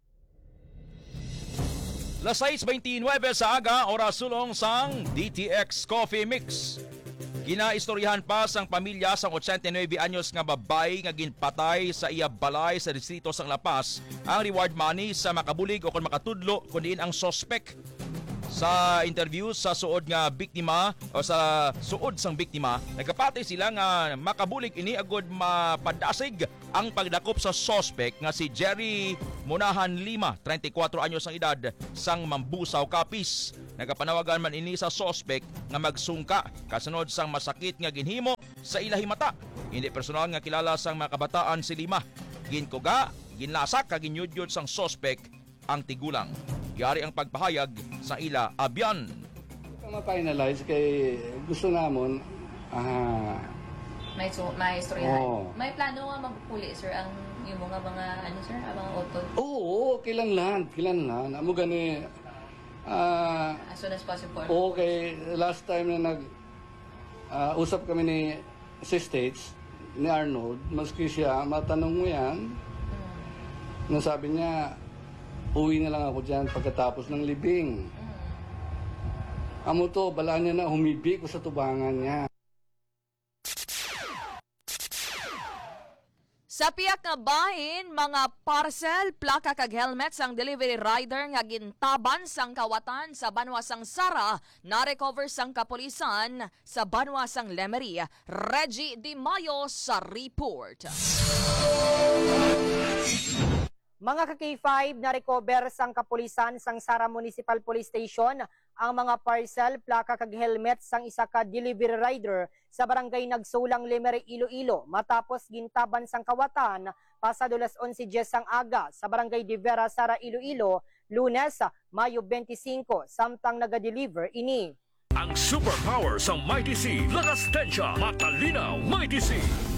Las sais twenty-nine sa aga, oras sulong sang D T X Coffee Mix. Ginaistoryahan pa sang pamilya sang eighty-nine anyos nga babay nga ginpatay sa iya balay sa distrito sang La Paz ang reward money sa makabulig o kung makatudlo kung diin ang suspect. Sa interview sa suod nga biktima o sa suod sang biktima, nagkapatay sila nga makabulig ini agud mapadasig ang pagdakop sa suspect nga si Jerry Munahan Lima, thirty-four anyos ang edad, sang Mambusaw, Capiz. Nagapanawagan man ini sa suspect nga magsungka kasunod sang masakit nga ginhimo sa ilahi mata. Hindi personal nga kilala sang mga kabataan si Lima. Ginkuga, ginlasak kag ginyudyod sang suspect ang tigulang. Yari ang pagpahayag sa ila abyan. Kung ma-finalize kay gusto namon ah may so, may istoryahan. Oh. May plano nga magpuli sir ang yung mga mga ano sir, ang mga auto. Oo, kilanlan, kilanlan. Amo gani ah as soon as possible. Okay, last time na nag uh, usap kami ni si States ni Arnold, maski siya matanong mo yan. Hmm. Nasabi niya uwi na lang ako dyan pagkatapos ng libing. Mm. Amo to, bala niya na humibi ko sa tubangan niya. Sa piyak nga bahin, mga parcel, plaka kag helmet sang delivery rider nga gintaban sang kawatan sa banwa sang Sara, na-recover sang kapulisan sa banwa sang Lemery. Reggie Di Mayo sa report. Mga ka-K five na recover sang kapulisan sang Sara Municipal Police Station ang mga parcel, plaka kag helmet sang isa ka delivery rider sa barangay Nagsulang, Lemery, Iloilo matapos gintaban sang kawatan pasado las onse sang aga sa barangay De Vera, Sara, Iloilo, Lunes, Mayo twenty-five, samtang naga-deliver ini. Ang superpower sa Mighty C, lakas tensya, matalinaw, Mighty C.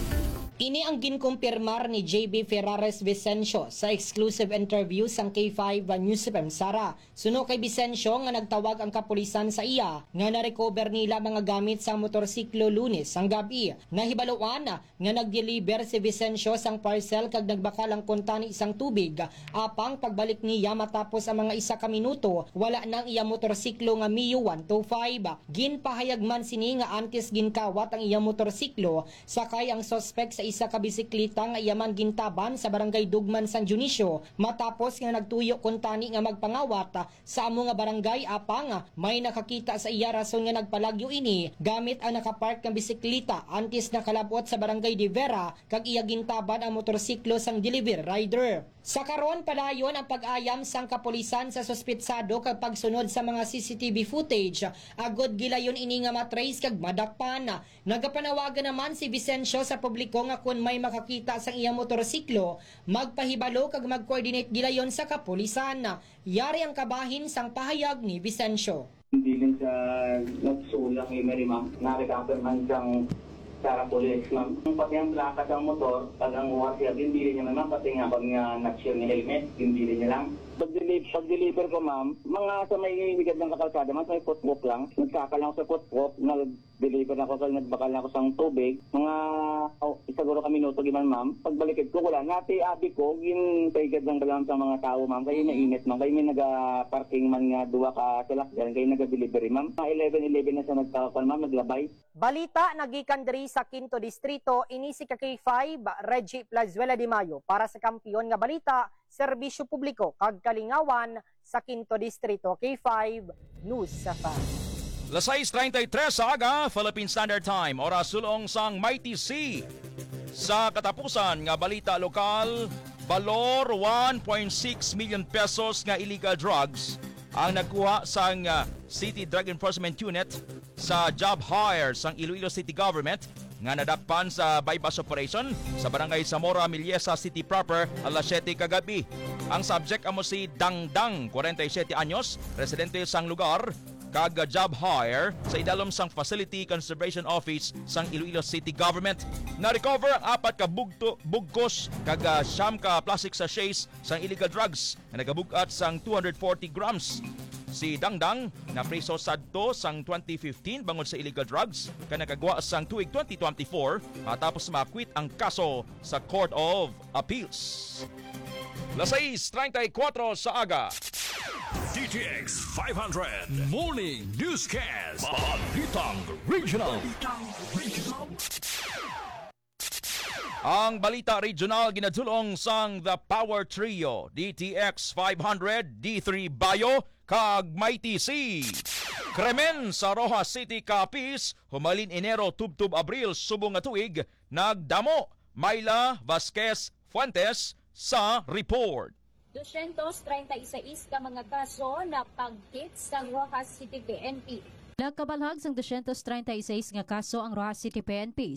Ini ang ginkumpirmar ni J B Ferrares Vicencio sa exclusive interview sang K five News F M Sara. Suno kay Vicencio nga nagtawag ang kapulisan sa iya nga na-recover nila mga gamit sang motorsiklo Lunes sang gabi. Nahibaluan nga nag-deliver si Vicencio sang parcel kag nagbakal ang kuntani isang tubig. Apang pagbalik niya matapos ang mga isa ka minuto, wala nang iya motorsiklo nga Mio one twenty-five. Ginpahayag man sini nga antes ginkawat ang iya motorsiklo sakay ang suspect sa isa ka bisikleta nga iyaman gintaban sa barangay Dugman, San Dionisio matapos nga nagtuyo kuntani nga magpangawat sa amo nga barangay. Apang may nakakita sa iya rason nga nagpalagyo ini gamit ang nakapark nga bisikleta antes nakalabot sa barangay De Vera kag iya gintaban ang motorsiklo sang delivery rider. Sa karon padayon ang pag-ayam sang kapulisan sa suspetsado kag pagsunod sa mga C C T V footage. Agod gilayon ini nga matrace kag madakpan. Nagapanawagan naman si Vicencio sa publiko nga kung may makakita sa iyang motorsiklo, magpahibalo kag mag-coordinate gilayon sa kapulisan. Yari ang kabahin sang pahayag ni Vicencio. Hindi din sa nagsulang ni Mary Ma'am, na-recover man siyang Sara Police Ma'am. Pati ang plaka ng motor, pag ang warsiya, hindi niya naman, pati nga pag nga nag-share ni helmet, hindi niya lang. Pag-deliver, pag-deliver ko ma'am, mga sa may higad ng kakalsada, mas may footwalk lang. Nagkakal lang sa footwalk, nag-deliver na ako, nagbakal na ako sa tubig. Mga oh, isaguro ka minuto, giman ma'am. Pagbalikid ko, wala. Nati abi ko, gin paigad lang balang sa mga tao ma'am. Kaya mainit ma'am. Kaya may naga-parking man nga duwa ka salakyan. Kaya naga-delivery ma'am. Mga eleven eleven na sa nagkakal ma'am, naglabay. Balita nagikan diri sa Quinto Distrito, ini si K five Reggie Plazuela Di Mayo para sa kampiyon nga balita, serbisyo publiko kag kalingawan sa Quinto Distrito. K five News F M. Las sais thirty-three sa aga, Philippine Standard Time, oras sulong sang Mighty C. Sa katapusan nga balita lokal, balor one point six million pesos nga illegal drugs ang nagkuha sang uh, City Drug Enforcement Unit sa job hire sang Iloilo City Government nga nadakpan sa bypass operation sa barangay Zamora, Miliesa City proper alas siyete kagabi. Ang subject amo si Dangdang, forty-seven anyos, residente sang lugar, kag job hire sa idalom sang Facility Conservation Office sang Iloilo City Government. Na-recover ang apat ka bugto, bugkos kag uh, siyam ka plastic sachets sang illegal drugs na nagabugat sang two hundred forty grams. Si Dangdang na preso sadto sang twenty fifteen bangod sa illegal drugs ka nakagwa sang tuig twenty twenty-four matapos makwit ang kaso sa Court of Appeals. Las seis treinta y cuatro sa aga. D T X five hundred Morning Newscast. Balitang Regional. Ang balita regional ginadulong sang The Power Trio, D T X five hundred, D three Bayo, kag Mighty C. Kremen sa Rojas City, Capiz, humalin Enero tubtub Abril subong nga tuig, nagdamo. Myla Vasquez Fuentes sa report. two thirty-six ka mga kaso na pagkit sa Rojas City P N P. Nagkabalhag sang two thirty-six nga kaso ang Rojas City P N P